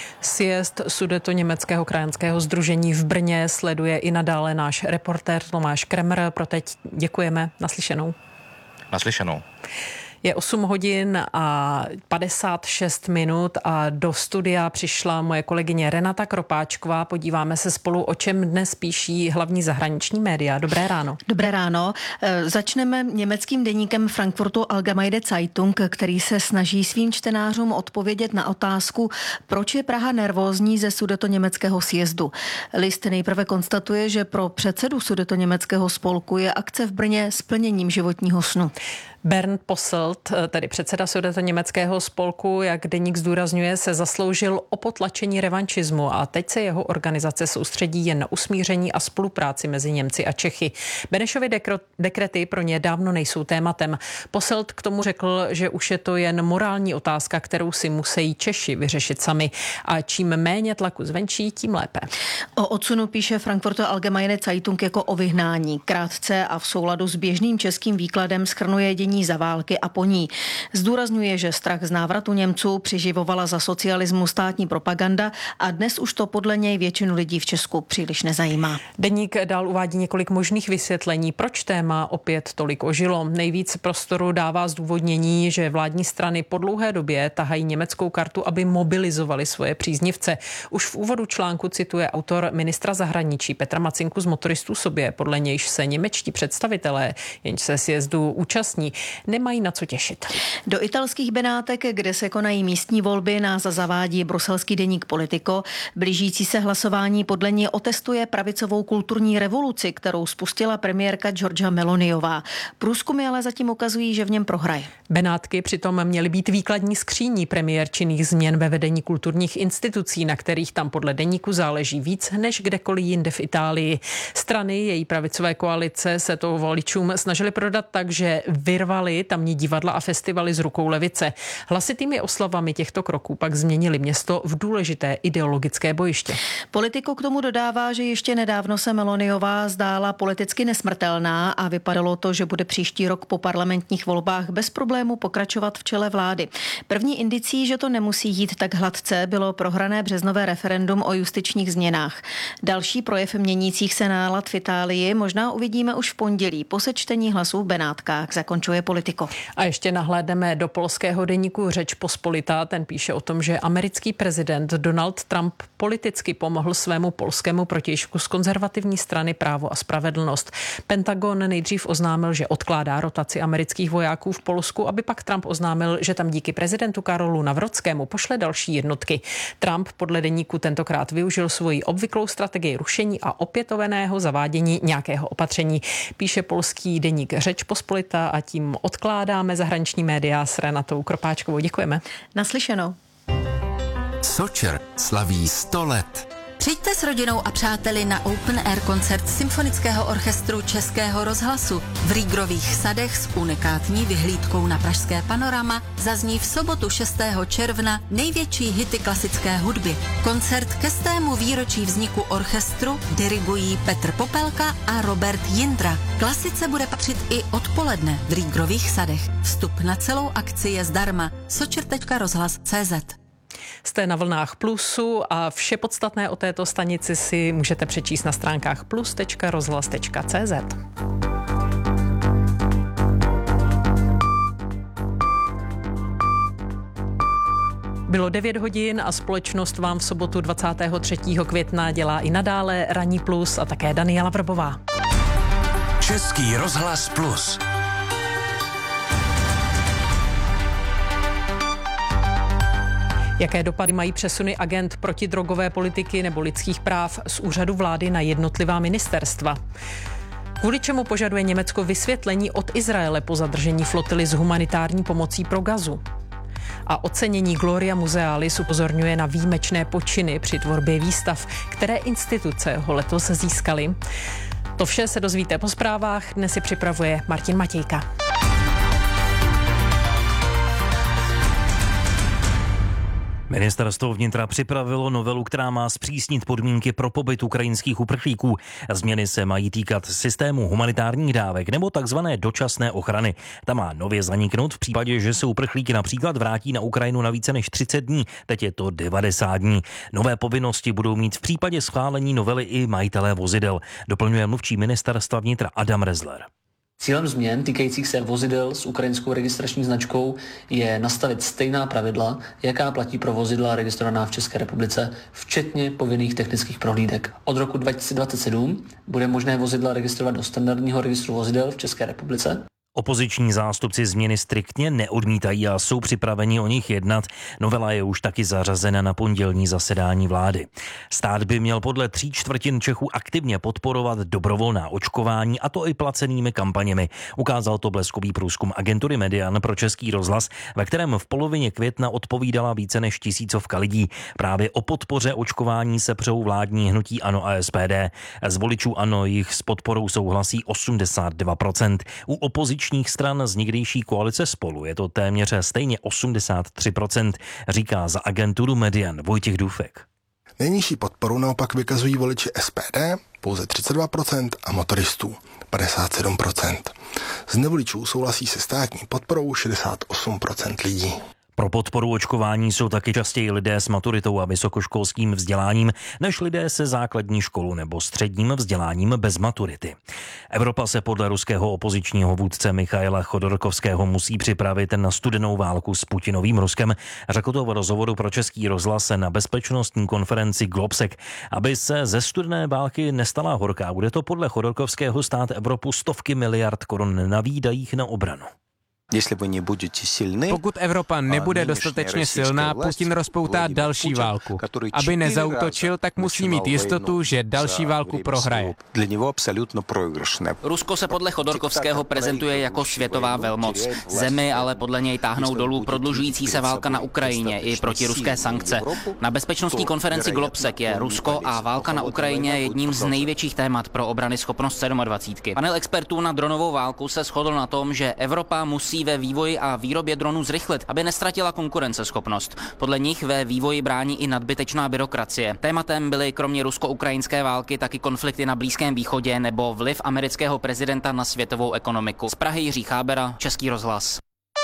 Sjezd Sudetoněmeckého krajanského sdružení v Brně sleduje i nadále náš reportér Tomáš Kremr. Pro teď děkujeme. Naslyšenou. Naslyšenou. Je 8 hodin a 56 minut a do studia přišla moje kolegyně Renata Kropáčková. Podíváme se spolu, o čem dnes píší hlavní zahraniční média. Dobré ráno. Dobré ráno. Začneme německým deníkem Frankfurtu Allgemeine Zeitung, který se snaží svým čtenářům odpovědět na otázku, proč je Praha nervózní ze Sudetoněmeckého sjezdu. List nejprve konstatuje, že pro předsedu Sudetoněmeckého spolku je akce v Brně splněním životního snu. Bernd Posselt, tedy předseda Sudetoněmeckého spolku, jak deník zdůrazňuje, se zasloužil o potlačení revanšismu a teď se jeho organizace soustředí jen na usmíření a spolupráci mezi Němci a Čechy. Benešovy dekrety pro ně dávno nejsou tématem. Posselt k tomu řekl, že už je to jen morální otázka, kterou si musí Češi vyřešit sami. A čím méně tlaku zvenčí, tím lépe. O odsunu píše Frankfurter Allgemeine Zeitung jako o vyhnání. Krátce a v souladu s běžným českým výkladem shrnuje dění vzpomínání za války a po ní. Zdůrazňuje, že strach z návratu Němců přiživovala za socialismu státní propaganda a dnes už to podle něj většinu lidí v Česku příliš nezajímá. Deník dál uvádí několik možných vysvětlení, proč téma opět tolik ožilo. Nejvíc prostoru dává zdůvodnění, že vládní strany po dlouhé době tahají německou kartu, aby mobilizovali svoje příznivce. Už v úvodu článku cituje autor ministra zahraničí Petra Macinku z Motoristů sobě, podle nějž se němečtí představitelé, jenž se sjezdu účastní, nemají na co těšit. Do italských Benátek, kde se konají místní volby, nás zavádí bruselský deník Politico. Blížící se hlasování podle něj otestuje pravicovou kulturní revoluci, kterou spustila premiérka Giorgia Meloniová. Průzkumy ale zatím ukazují, že v něm prohraje. Benátky přitom měly být výkladní skříní premiérčinných změn ve vedení kulturních institucí, na kterých tam podle deníku záleží víc než kdekoliv jinde v Itálii. Strany její pravicové koalice se to voličům snažili prodat tak, že vyrvali tamní divadla a festivaly z rukou levice. Hlasitými oslavami těchto kroků pak změnili město v důležité ideologické bojiště. Politico k tomu dodává, že ještě nedávno se Meloniová zdála politicky nesmrtelná a vypadalo to, že bude příští rok po parlamentních volbách bez problému pokračovat v čele vlády. První indicí, že to nemusí jít tak hladce, bylo prohrané březnové referendum o justičních změnách. Další projev měnících se nálad v Itálii možná uvidíme už v pondělí po sečtení hlasů v Benátkách, zakončuje Politico. A ještě nahlédneme do polského deníku Řeč Pospolitá. Ten píše o tom, že americký prezident Donald Trump politicky pomohl svému polskému protějšku z konzervativní strany Právo a spravedlnost. Pentagon nejdřív oznámil, že odkládá rotaci amerických vojáků v Polsku, aby pak Trump oznámil, že tam díky prezidentu Karolu Nawrockému pošle další jednotky. Trump podle deníku tentokrát využil svoji obvyklou strategii rušení a opětovného zavádění nějakého opatření. Píše polský deník Řeč Pospolitá a tím odkládáme zahraniční média s Renatou Kropáčkovou. Děkujeme. Naslyšenou. Sočer slaví 100 let. Přijďte s rodinou a přáteli na Open Air koncert Symfonického orchestru Českého rozhlasu. V Rýgrových sadech s unikátní vyhlídkou na pražské panorama zazní v sobotu 6. června největší hity klasické hudby. Koncert ke 100. výročí vzniku orchestru dirigují Petr Popelka a Robert Jindra. Klasice bude patřit i odpoledne v Rýgrových sadech. Vstup na celou akci je zdarma. sočer.rozhlas.cz. Jste na vlnách Plusu a vše podstatné o této stanici si můžete přečíst na stránkách plus.rozhlas.cz. Bylo 9 hodin a společnost vám v sobotu 23. května dělá i nadále Ranní Plus a také Daniela Vrbová. Český rozhlas Plus. Jaké dopady mají přesuny agent protidrogové politiky nebo lidských práv z úřadu vlády na jednotlivá ministerstva? Kvůli čemu požaduje Německo vysvětlení od Izraele po zadržení flotily s humanitární pomocí pro Gazu? A ocenění Gloria Musealis upozorňuje na výjimečné počiny při tvorbě výstav, které instituce ho letos získaly. To vše se dozvíte po zprávách, dnes si připravuje Martin Matějka. Ministerstvo vnitra připravilo novelu, která má zpřísnit podmínky pro pobyt ukrajinských uprchlíků. Změny se mají týkat systému humanitárních dávek nebo takzvané dočasné ochrany. Ta má nově zaniknout v případě, že se uprchlíky například vrátí na Ukrajinu na více než 30 dní, teď je to 90 dní. Nové povinnosti budou mít v případě schválení novely i majitelé vozidel, doplňuje mluvčí ministerstva vnitra Adam Rezler. Cílem změn týkajících se vozidel s ukrajinskou registrační značkou je nastavit stejná pravidla, jaká platí pro vozidla registrovaná v České republice, včetně povinných technických prohlídek. Od roku 2027 bude možné vozidla registrovat do standardního registru vozidel v České republice. Opoziční zástupci změny striktně neodmítají a jsou připraveni o nich jednat. Novela je už taky zařazena na pondělní zasedání vlády. Stát by měl podle 3/4 Čechů aktivně podporovat dobrovolná očkování, a to i placenými kampaněmi. Ukázal to bleskový průzkum agentury Median pro Český rozhlas, ve kterém v polovině května odpovídala více než 1000 lidí. Právě o podpoře očkování se přou vládní hnutí ANO a SPD. Z voličů ANO jich s podporou souhlasí 82%. U opozičních stran z někdejší koalice Spolu je to téměř stejně 83%, říká za agenturu Median Vojtěch Dufek. Nejnižší podporu naopak vykazují voliči SPD, pouze 32% a motoristů 57%. Z nevoličů souhlasí se státní podporou 68% lidí. Pro podporu očkování jsou taky častěji lidé s maturitou a vysokoškolským vzděláním než lidé se základní školou nebo středním vzděláním bez maturity. Evropa se podle ruského opozičního vůdce Michaila Chodorkovského musí připravit na studenou válku s Putinovým Ruskem, řekl to v rozhovoru pro Český rozhlas na bezpečnostní konferenci Globsec. Aby se ze studené války nestala horká, bude to podle Chodorkovského stát Evropu stovky miliard korun na výdajích na obranu. Pokud Evropa nebude dostatečně silná, Putin rozpoutá další válku. Aby nezaútočil, tak musí mít jistotu, že další válku prohraje. Rusko se podle Chodorkovského prezentuje jako světová velmoc. Zemi ale podle něj táhnou dolů prodlužující se válka na Ukrajině i protiruské sankce. Na bezpečnostní konferenci Globsec je Rusko a válka na Ukrajině jedním z největších témat pro obranyschopnost 27. Panel expertů na dronovou válku se shodl na tom, že Evropa musí ve vývoji a výrobě dronů zrychlit, aby nestratila konkurenceschopnost. Podle nich ve vývoji brání i nadbytečná byrokracie. Tématem byly kromě rusko-ukrajinské války taky konflikty na Blízkém východě nebo vliv amerického prezidenta na světovou ekonomiku. Z Prahy Jiří Chábera, Český rozhlas.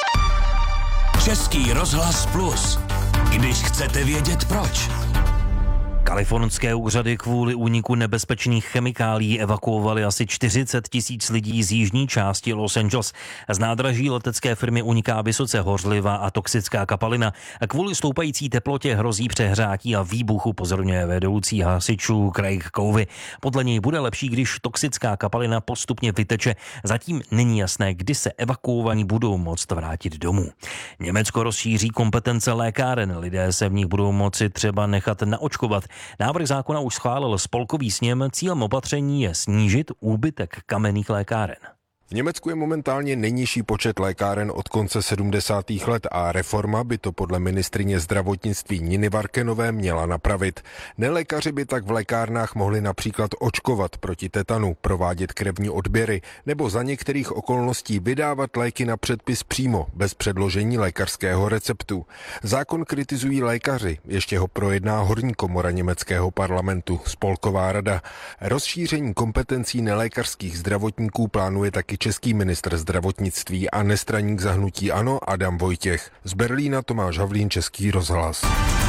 Český rozhlas Plus. Když chcete vědět proč. Kalifornské úřady kvůli úniku nebezpečných chemikálií evakuovali asi 40 000 lidí z jižní části Los Angeles. Z nádraží letecké firmy uniká vysoce hořlivá a toxická kapalina. Kvůli stoupající teplotě hrozí přehřátí a výbuch, upozorňuje vedoucí hasičů Craig Covey. Podle něj bude lepší, když toxická kapalina postupně vyteče. Zatím není jasné, kdy se evakuovaní budou moct vrátit domů. Německo rozšíří kompetence lékáren. Lidé se v nich budou moci třeba nechat naočkovat. Návrh zákona už schválil spolkový sněm. Cílem opatření je snížit úbytek kamenných lékáren. V Německu je momentálně nejnižší počet lékáren od konce 70. let a reforma by to podle ministryně zdravotnictví Niny Varkenové měla napravit. Nelékaři by tak v lékárnách mohli například očkovat proti tetanu, provádět krevní odběry nebo za některých okolností vydávat léky na předpis přímo, bez předložení lékařského receptu. Zákon kritizují lékaři, ještě ho projedná horní komora německého parlamentu, Spolková rada. Rozšíření kompetencí nelékařských zdravotníků plánuje taky český ministr zdravotnictví a nestraník za hnutí ANO Adam Vojtěch. Z Berlína Tomáš Havlín, Český rozhlas.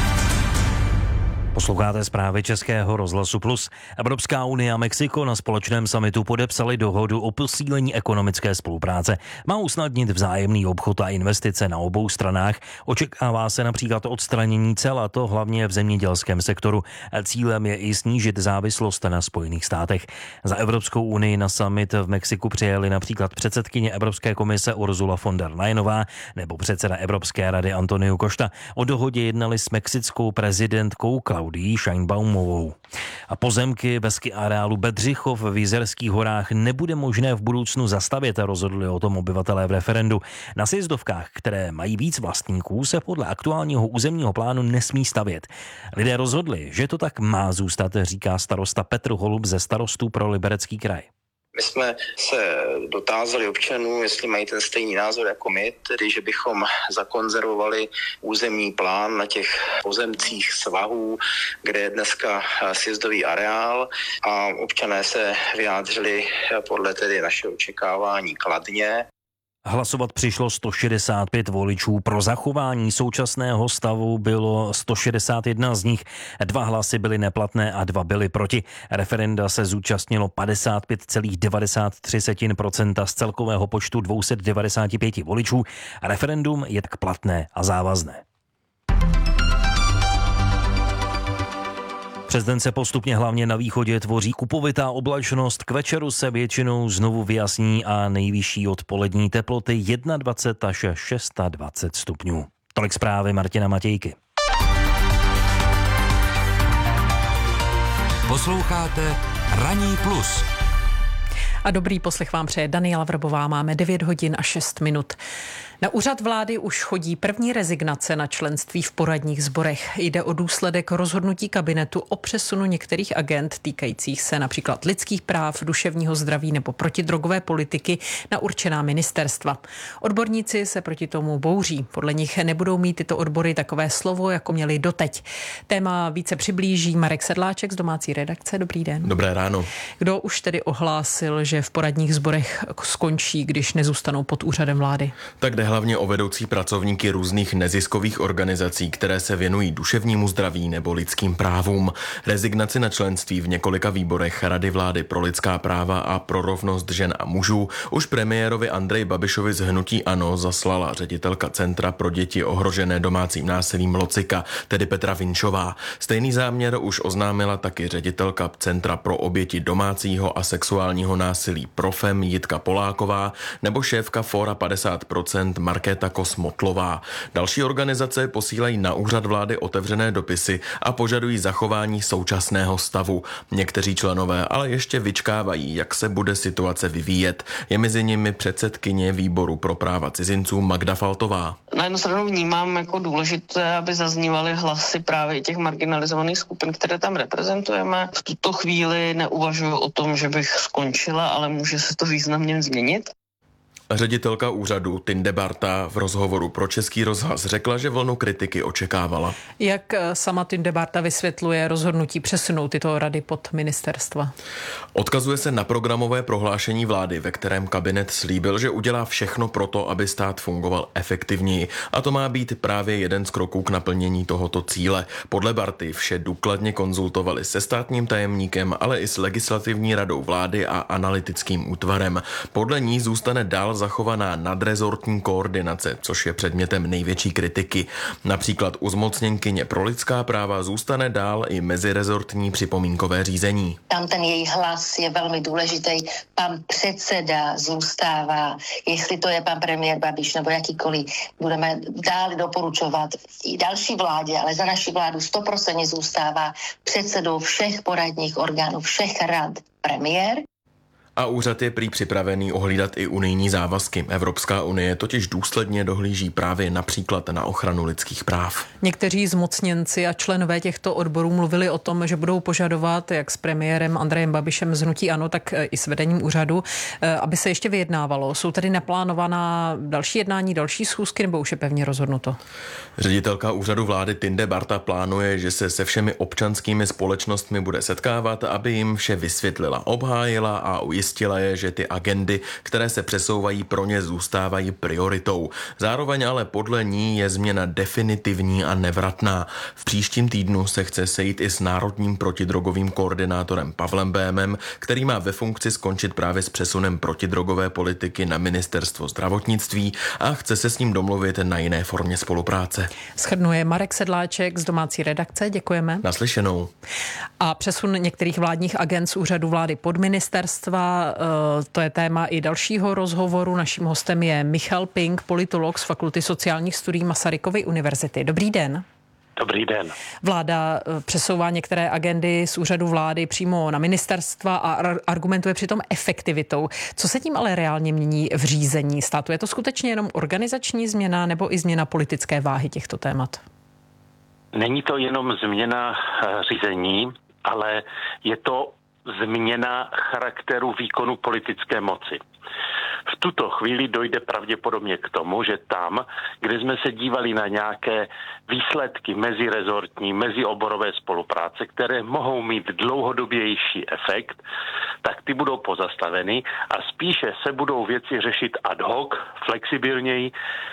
Posloucháte zprávy Českého rozhlasu Plus. Evropská unie a Mexiko na společném summitu podepsali dohodu o posílení ekonomické spolupráce. Má usnadnit vzájemný obchod a investice na obou stranách. Očekává se například odstranění cel, a to hlavně v zemědělském sektoru. Cílem je i snížit závislost na Spojených státech. Za Evropskou unii na summit v Mexiku přijeli například předsedkyně Evropské komise Ursula von der Leyenová nebo předseda Evropské rady Antonio Costa. O dohodě jednali s mexickou prezidentkou Claudií Sheinbaumovou. A pozemky ve ski areálu Bedřichov v Jizerských horách nebude možné v budoucnu zastavět, rozhodli o tom obyvatelé v referendu. Na sjezdovkách, které mají víc vlastníků, se podle aktuálního územního plánu nesmí stavět. Lidé rozhodli, že to tak má zůstat, říká starosta Petr Holub ze Starostů pro Liberecký kraj. My jsme se dotázali občanů, jestli mají ten stejný názor jako my, tedy že bychom zakonzervovali územní plán na těch pozemcích svahů, kde je dneska sjezdový areál, a občané se vyjádřili podle tedy našeho očekávání kladně. Hlasovat přišlo 165 voličů. Pro zachování současného stavu bylo 161 z nich. 2 hlasy byly neplatné a 2 byly proti. Referenda se zúčastnilo 55,93% z celkového počtu 295 voličů. Referendum je tak platné a závazné. Přes den se postupně hlavně na východě tvoří kupovitá oblačnost. K večeru se většinou znovu vyjasní a nejvyšší odpolední teploty 21 až 26 stupňů. Tolik zprávy Martina Matějky. Posloucháte Ranní plus. A dobrý poslech vám přeje Daniela Vrbová. Máme 9 hodin a 6 minut. Na úřad vlády už chodí první rezignace na členství v poradních sborech. Jde o důsledek rozhodnutí kabinetu o přesunu některých agend týkajících se například lidských práv, duševního zdraví nebo protidrogové politiky na určená ministerstva. Odborníci se proti tomu bouří. Podle nich nebudou mít tyto odbory takové slovo, jako měli doteď. Téma více přiblíží Marek Sedláček z domácí redakce. Dobrý den. Dobré ráno. Kdo už tedy ohlásil, že v poradních sborech skončí, když nezůstanou pod úřadem vlády? Tak jde hlavně o vedoucí pracovníky různých neziskových organizací, které se věnují duševnímu zdraví nebo lidským právům. Rezignaci na členství v několika výborech Rady vlády pro lidská práva a pro rovnost žen a mužů už premiérovi Andreji Babišovi z hnutí ANO zaslala ředitelka Centra pro děti ohrožené domácím násilím Locika, tedy Petra Vinčová. Stejný záměr už oznámila taky ředitelka Centra pro oběti domácího a sexuálního násilí Profem Jitka Poláková nebo šéfka Fóra 50% Markéta Kosmotlová. Další organizace posílají na úřad vlády otevřené dopisy a požadují zachování současného stavu. Někteří členové ale ještě vyčkávají, jak se bude situace vyvíjet. Je mezi nimi předsedkyně výboru pro práva cizinců Magda Faltová. Na jednu stranu vnímám jako důležité, aby zaznívaly hlasy právě těch marginalizovaných skupin, které tam reprezentujeme. V tuto chvíli neuvažuji o tom, že bych skončila, ale může se to významně změnit. Ředitelka úřadu Tinde Barta v rozhovoru pro Český rozhlas řekla, že vlnu kritiky očekávala. Jak sama Tinde Barta vysvětluje rozhodnutí přesunout tyto rady pod ministerstva? Odkazuje se na programové prohlášení vlády, ve kterém kabinet slíbil, že udělá všechno pro to, aby stát fungoval efektivněji. A to má být právě jeden z kroků k naplnění tohoto cíle. Podle Barty vše důkladně konzultovali se státním tajemníkem, ale i s legislativní radou vlády a analytickým útvarem. Podle ní zůstane dál zachovaná nadrezortní koordinace, což je předmětem největší kritiky. Například u zmocněnkyně pro lidská práva zůstane dál i mezirezortní připomínkové řízení. Tam ten její hlas je velmi důležitý. Pan předseda zůstává, jestli to je pan premiér Babiš nebo jakýkoliv, budeme dál doporučovat i další vládě, ale za naši vládu 100% zůstává předsedou všech poradních orgánů, všech rad premiér. A úřad je prý připravený ohlídat i unijní závazky. Evropská unie totiž důsledně dohlíží právě například na ochranu lidských práv. Někteří zmocněnci a členové těchto odborů mluvili o tom, že budou požadovat, jak s premiérem Andrejem Babišem z hnutí ANO, tak i s vedením úřadu, aby se ještě vyjednávalo. Jsou tady naplánovaná další jednání, další schůzky, nebo už je pevně rozhodnuto? Ředitelka úřadu vlády Tinde Barta plánuje, že se se všemi občanskými společnostmi bude setkávat, aby jim vše vysvětlila, obhájila a ujistila je, že ty agendy, které se přesouvají, pro ně zůstávají prioritou. Zároveň ale podle ní je změna definitivní a nevratná. V příštím týdnu se chce sejít i s národním protidrogovým koordinátorem Pavlem Bémem, který má ve funkci skončit právě s přesunem protidrogové politiky na ministerstvo zdravotnictví a chce se s ním domluvit na jiné formě spolupráce. Shrnuje Marek Sedláček z domácí redakce. Děkujeme. Naslyšenou. A přesun některých vládních agend z úřadu vlády pod ministerstva, to je téma i dalšího rozhovoru. Naším hostem je Michal Pink, politolog z Fakulty sociálních studií Masarykovy univerzity. Dobrý den. Dobrý den. Vláda přesouvá některé agendy z úřadu vlády přímo na ministerstva a argumentuje přitom efektivitou. Co se tím ale reálně mění v řízení státu? Je to skutečně jenom organizační změna nebo i změna politické váhy těchto témat? Není to jenom změna řízení, ale je to změna charakteru výkonu politické moci. V tuto chvíli dojde pravděpodobně k tomu, že tam, kde jsme se dívali na nějaké výsledky mezirezortní, mezioborové spolupráce, které mohou mít dlouhodobější efekt, tak ty budou pozastaveny a spíše se budou věci řešit ad hoc, flexibilněji.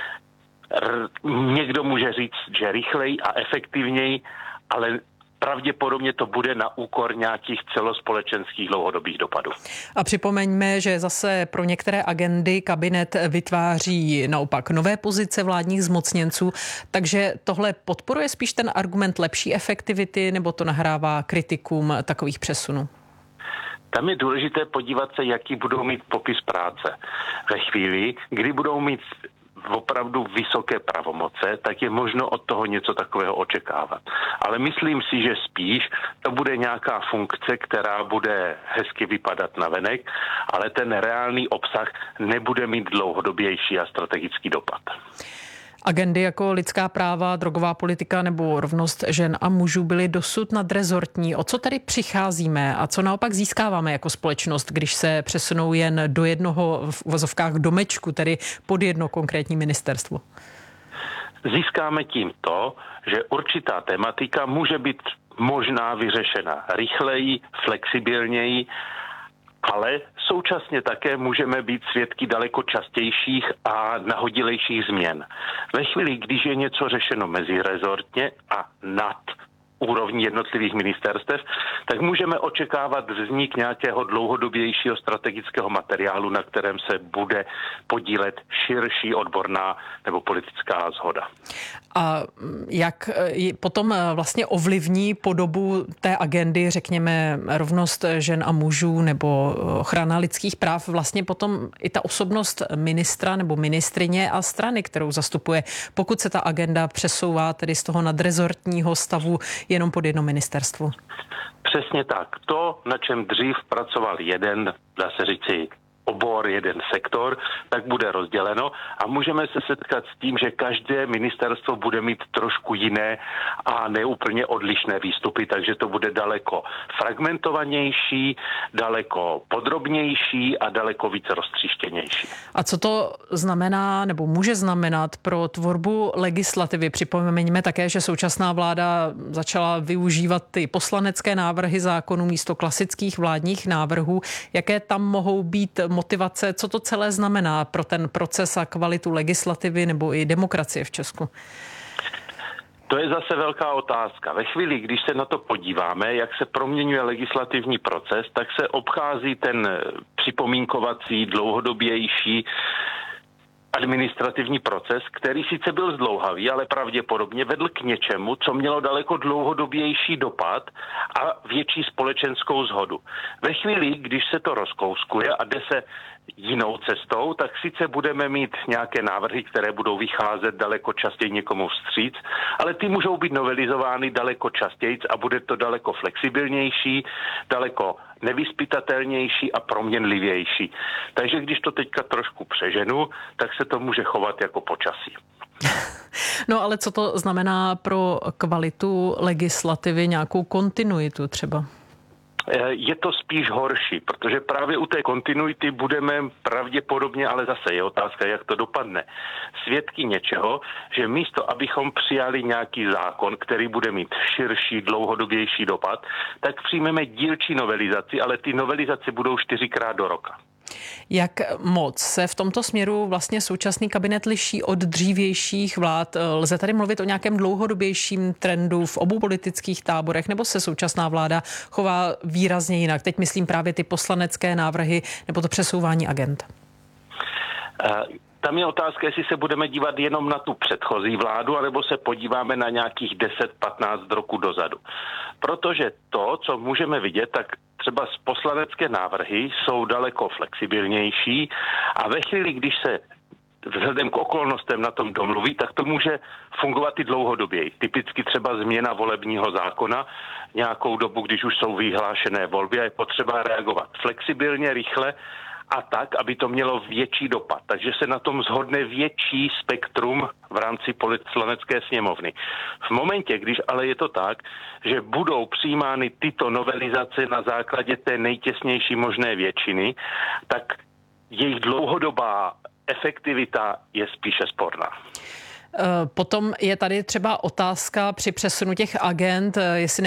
Někdo může říct, že rychleji a efektivněji, ale pravděpodobně to bude na úkor nějakých celospolečenských dlouhodobých dopadů. A připomeňme, že zase pro některé agendy kabinet vytváří naopak nové pozice vládních zmocněnců, takže tohle podporuje spíš ten argument lepší efektivity, nebo to nahrává kritikům takových přesunů? Tam je důležité podívat se, jaký budou mít popis práce. Ve chvíli, kdy budou mít opravdu vysoké pravomoce, tak je možno od toho něco takového očekávat. Ale myslím si, že spíš to bude nějaká funkce, která bude hezky vypadat navenek, ale ten reálný obsah nebude mít dlouhodobější a strategický dopad. Agendy jako lidská práva, drogová politika nebo rovnost žen a mužů byly dosud nadrezortní. O co tedy přicházíme a co naopak získáváme jako společnost, když se přesunou jen do jednoho v uvozovkách domečku, tedy pod jedno konkrétní ministerstvo? Získáme tím to, že určitá tematika může být možná vyřešena rychleji, flexibilněji, ale současně také můžeme být svědky daleko častějších a nahodilejších změn. Ve chvíli, když je něco řešeno mezirezortně a nad úrovní jednotlivých ministerstev, tak můžeme očekávat vznik nějakého dlouhodobějšího strategického materiálu, na kterém se bude podílet širší odborná nebo politická shoda. A jak potom vlastně ovlivní podobu té agendy, řekněme, rovnost žen a mužů nebo ochrana lidských práv, vlastně potom i ta osobnost ministra nebo ministryně a strany, kterou zastupuje, pokud se ta agenda přesouvá tedy z toho nadrezortního stavu jenom pod jedno ministerstvo? Přesně tak. To, na čem dřív pracoval jeden, dá se říci, obor, jeden sektor, tak bude rozděleno a můžeme se setkat s tím, že každé ministerstvo bude mít trošku jiné a neúplně odlišné výstupy, takže to bude daleko fragmentovanější, daleko podrobnější a daleko více roztříštěnější. A co to znamená nebo může znamenat pro tvorbu legislativy? Připomeňme také, že současná vláda začala využívat ty poslanecké návrhy zákonů místo klasických vládních návrhů. Jaké tam mohou být motivace, co to celé znamená pro ten proces a kvalitu legislativy nebo i demokracie v Česku? To je zase velká otázka. Ve chvíli, když se na to podíváme, jak se proměňuje legislativní proces, tak se obchází ten připomínkovací, dlouhodobější administrativní proces, který sice byl zdlouhavý, ale pravděpodobně vedl k něčemu, co mělo daleko dlouhodobější dopad a větší společenskou shodu. Ve chvíli, když se to rozkouskuje a jde se jinou cestou, tak sice budeme mít nějaké návrhy, které budou vycházet daleko častěji někomu vstříc, ale ty můžou být novelizovány daleko častěji a bude to daleko flexibilnější, daleko nevyzpytatelnější a proměnlivější. Takže když to teďka trošku přeženu, tak se to může chovat jako počasí. No ale co to znamená pro kvalitu legislativy, nějakou kontinuitu třeba? Je to spíš horší, protože právě u té kontinuity budeme pravděpodobně, ale zase je otázka, jak to dopadne, svědky něčeho, že místo, abychom přijali nějaký zákon, který bude mít širší, dlouhodobější dopad, tak přijmeme dílčí novelizaci, ale ty novelizace budou 4krát do roka. Jak moc se v tomto směru vlastně současný kabinet liší od dřívějších vlád? Lze tady mluvit o nějakém dlouhodobějším trendu v obou politických táborech, nebo se současná vláda chová výrazně jinak? Teď myslím právě ty poslanecké návrhy nebo to přesouvání agend. Tam je otázka, jestli se budeme dívat jenom na tu předchozí vládu, anebo se podíváme na nějakých 10-15 roků dozadu. Protože to, co můžeme vidět, tak třeba z poslanecké návrhy jsou daleko flexibilnější a ve chvíli, když se vzhledem k okolnostem na tom domluví, tak to může fungovat i dlouhodoběji. Typicky třeba změna volebního zákona nějakou dobu, když už jsou vyhlášené volby a je potřeba reagovat flexibilně, rychle a tak, aby to mělo větší dopad. Takže se na tom shodne větší spektrum v rámci poslanecké sněmovny. V momentě, když ale je to tak, že budou přijímány tyto novelizace na základě té nejtěsnější možné většiny, tak jejich dlouhodobá efektivita je spíše sporná. Potom je tady třeba otázka při přesunu těch agend, jestli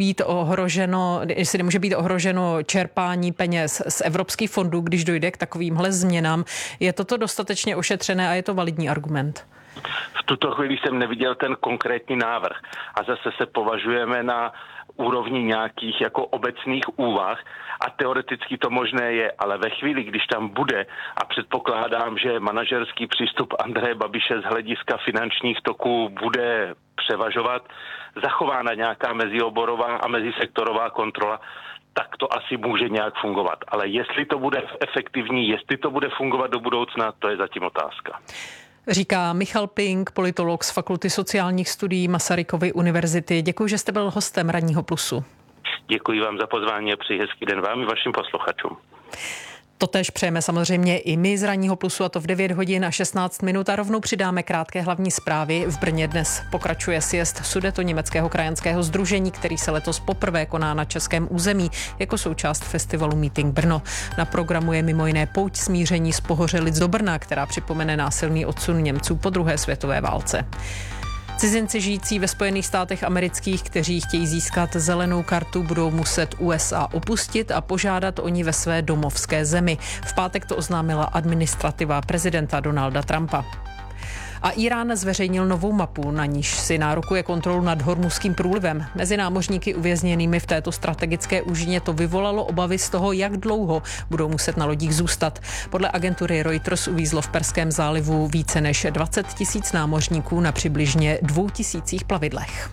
nemůže být ohroženo čerpání peněz z evropských fondů, když dojde k takovýmhle změnám. Je toto dostatečně ošetřené a je to validní argument? V tuto chvíli jsem neviděl ten konkrétní návrh a zase se považujeme na úrovni nějakých jako obecných úvah a teoreticky to možné je, ale ve chvíli, když tam bude a předpokládám, že manažerský přístup Andreje Babiše z hlediska finančních toků bude převažovat, zachována nějaká mezioborová a mezisektorová kontrola, tak to asi může nějak fungovat. Ale jestli to bude efektivní, jestli to bude fungovat do budoucna, to je zatím otázka. Říká Michal Pink, politolog z Fakulty sociálních studií Masarykovy univerzity. Děkuji, že jste byl hostem Ranního plusu. Děkuji vám za pozvání a přeji hezký den vám i vašim posluchačům. Totéž přejeme samozřejmě i my z Ranního plusu, a to v 9 hodin a 16 minut, a rovnou přidáme krátké hlavní zprávy. V Brně dnes pokračuje sjezd Sudetoněmeckého krajanského sdružení, který se letos poprvé koná na českém území jako součást festivalu Meeting Brno. Na programu je mimo jiné pouť smíření z Pohořelic do Brna, která připomene násilný odsun Němců po druhé světové válce. Cizinci žijící ve Spojených státech amerických, kteří chtějí získat zelenou kartu, budou muset USA opustit a požádat o ní ve své domovské zemi. V pátek to oznámila administrativa prezidenta Donalda Trumpa. A Irán zveřejnil novou mapu, na níž si nárokuje kontrolu nad Hormuzským průlivem. Mezi námořníky uvězněnými v této strategické úžině to vyvolalo obavy z toho, jak dlouho budou muset na lodích zůstat. Podle agentury Reuters uvízlo v Perském zálivu více než 20 000 námořníků na přibližně 2 000 plavidlech.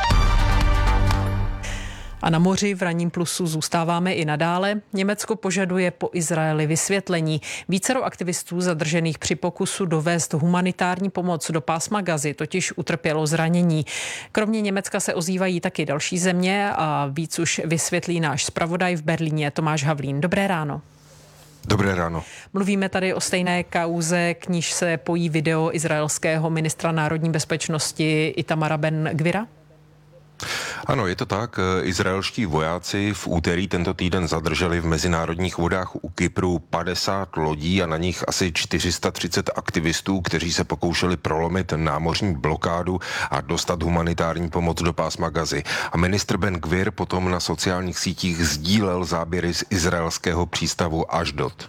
A na moři v Ranním plusu zůstáváme i nadále. Německo požaduje po Izraeli vysvětlení. Vícero aktivistů zadržených při pokusu dovést humanitární pomoc do pásma Gazy totiž utrpělo zranění. Kromě Německa se ozývají taky další země a víc už vysvětlí náš zpravodaj v Berlíně Tomáš Havlín. Dobré ráno. Dobré ráno. Mluvíme tady o stejné kauze, k níž se pojí video izraelského ministra národní bezpečnosti Itamara Ben-Gvira? Ano, je to tak. Izraelští vojáci v úterý tento týden zadrželi v mezinárodních vodách u Kypru 50 lodí a na nich asi 430 aktivistů, kteří se pokoušeli prolomit námořní blokádu a dostat humanitární pomoc do pásma Gazy. A ministr Ben-Gvir potom na sociálních sítích sdílel záběry z izraelského přístavu Ashdod.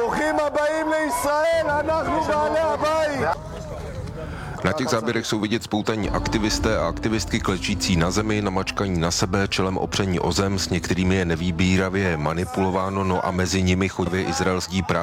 Na těch záběrech jsou vidět spoutaní aktivisté a aktivistky klečící na zemi, namačkaní na sebe, čelem opření o zem, s některými je nevýbíravě manipulováno, no a mezi nimi chodí izraelský právník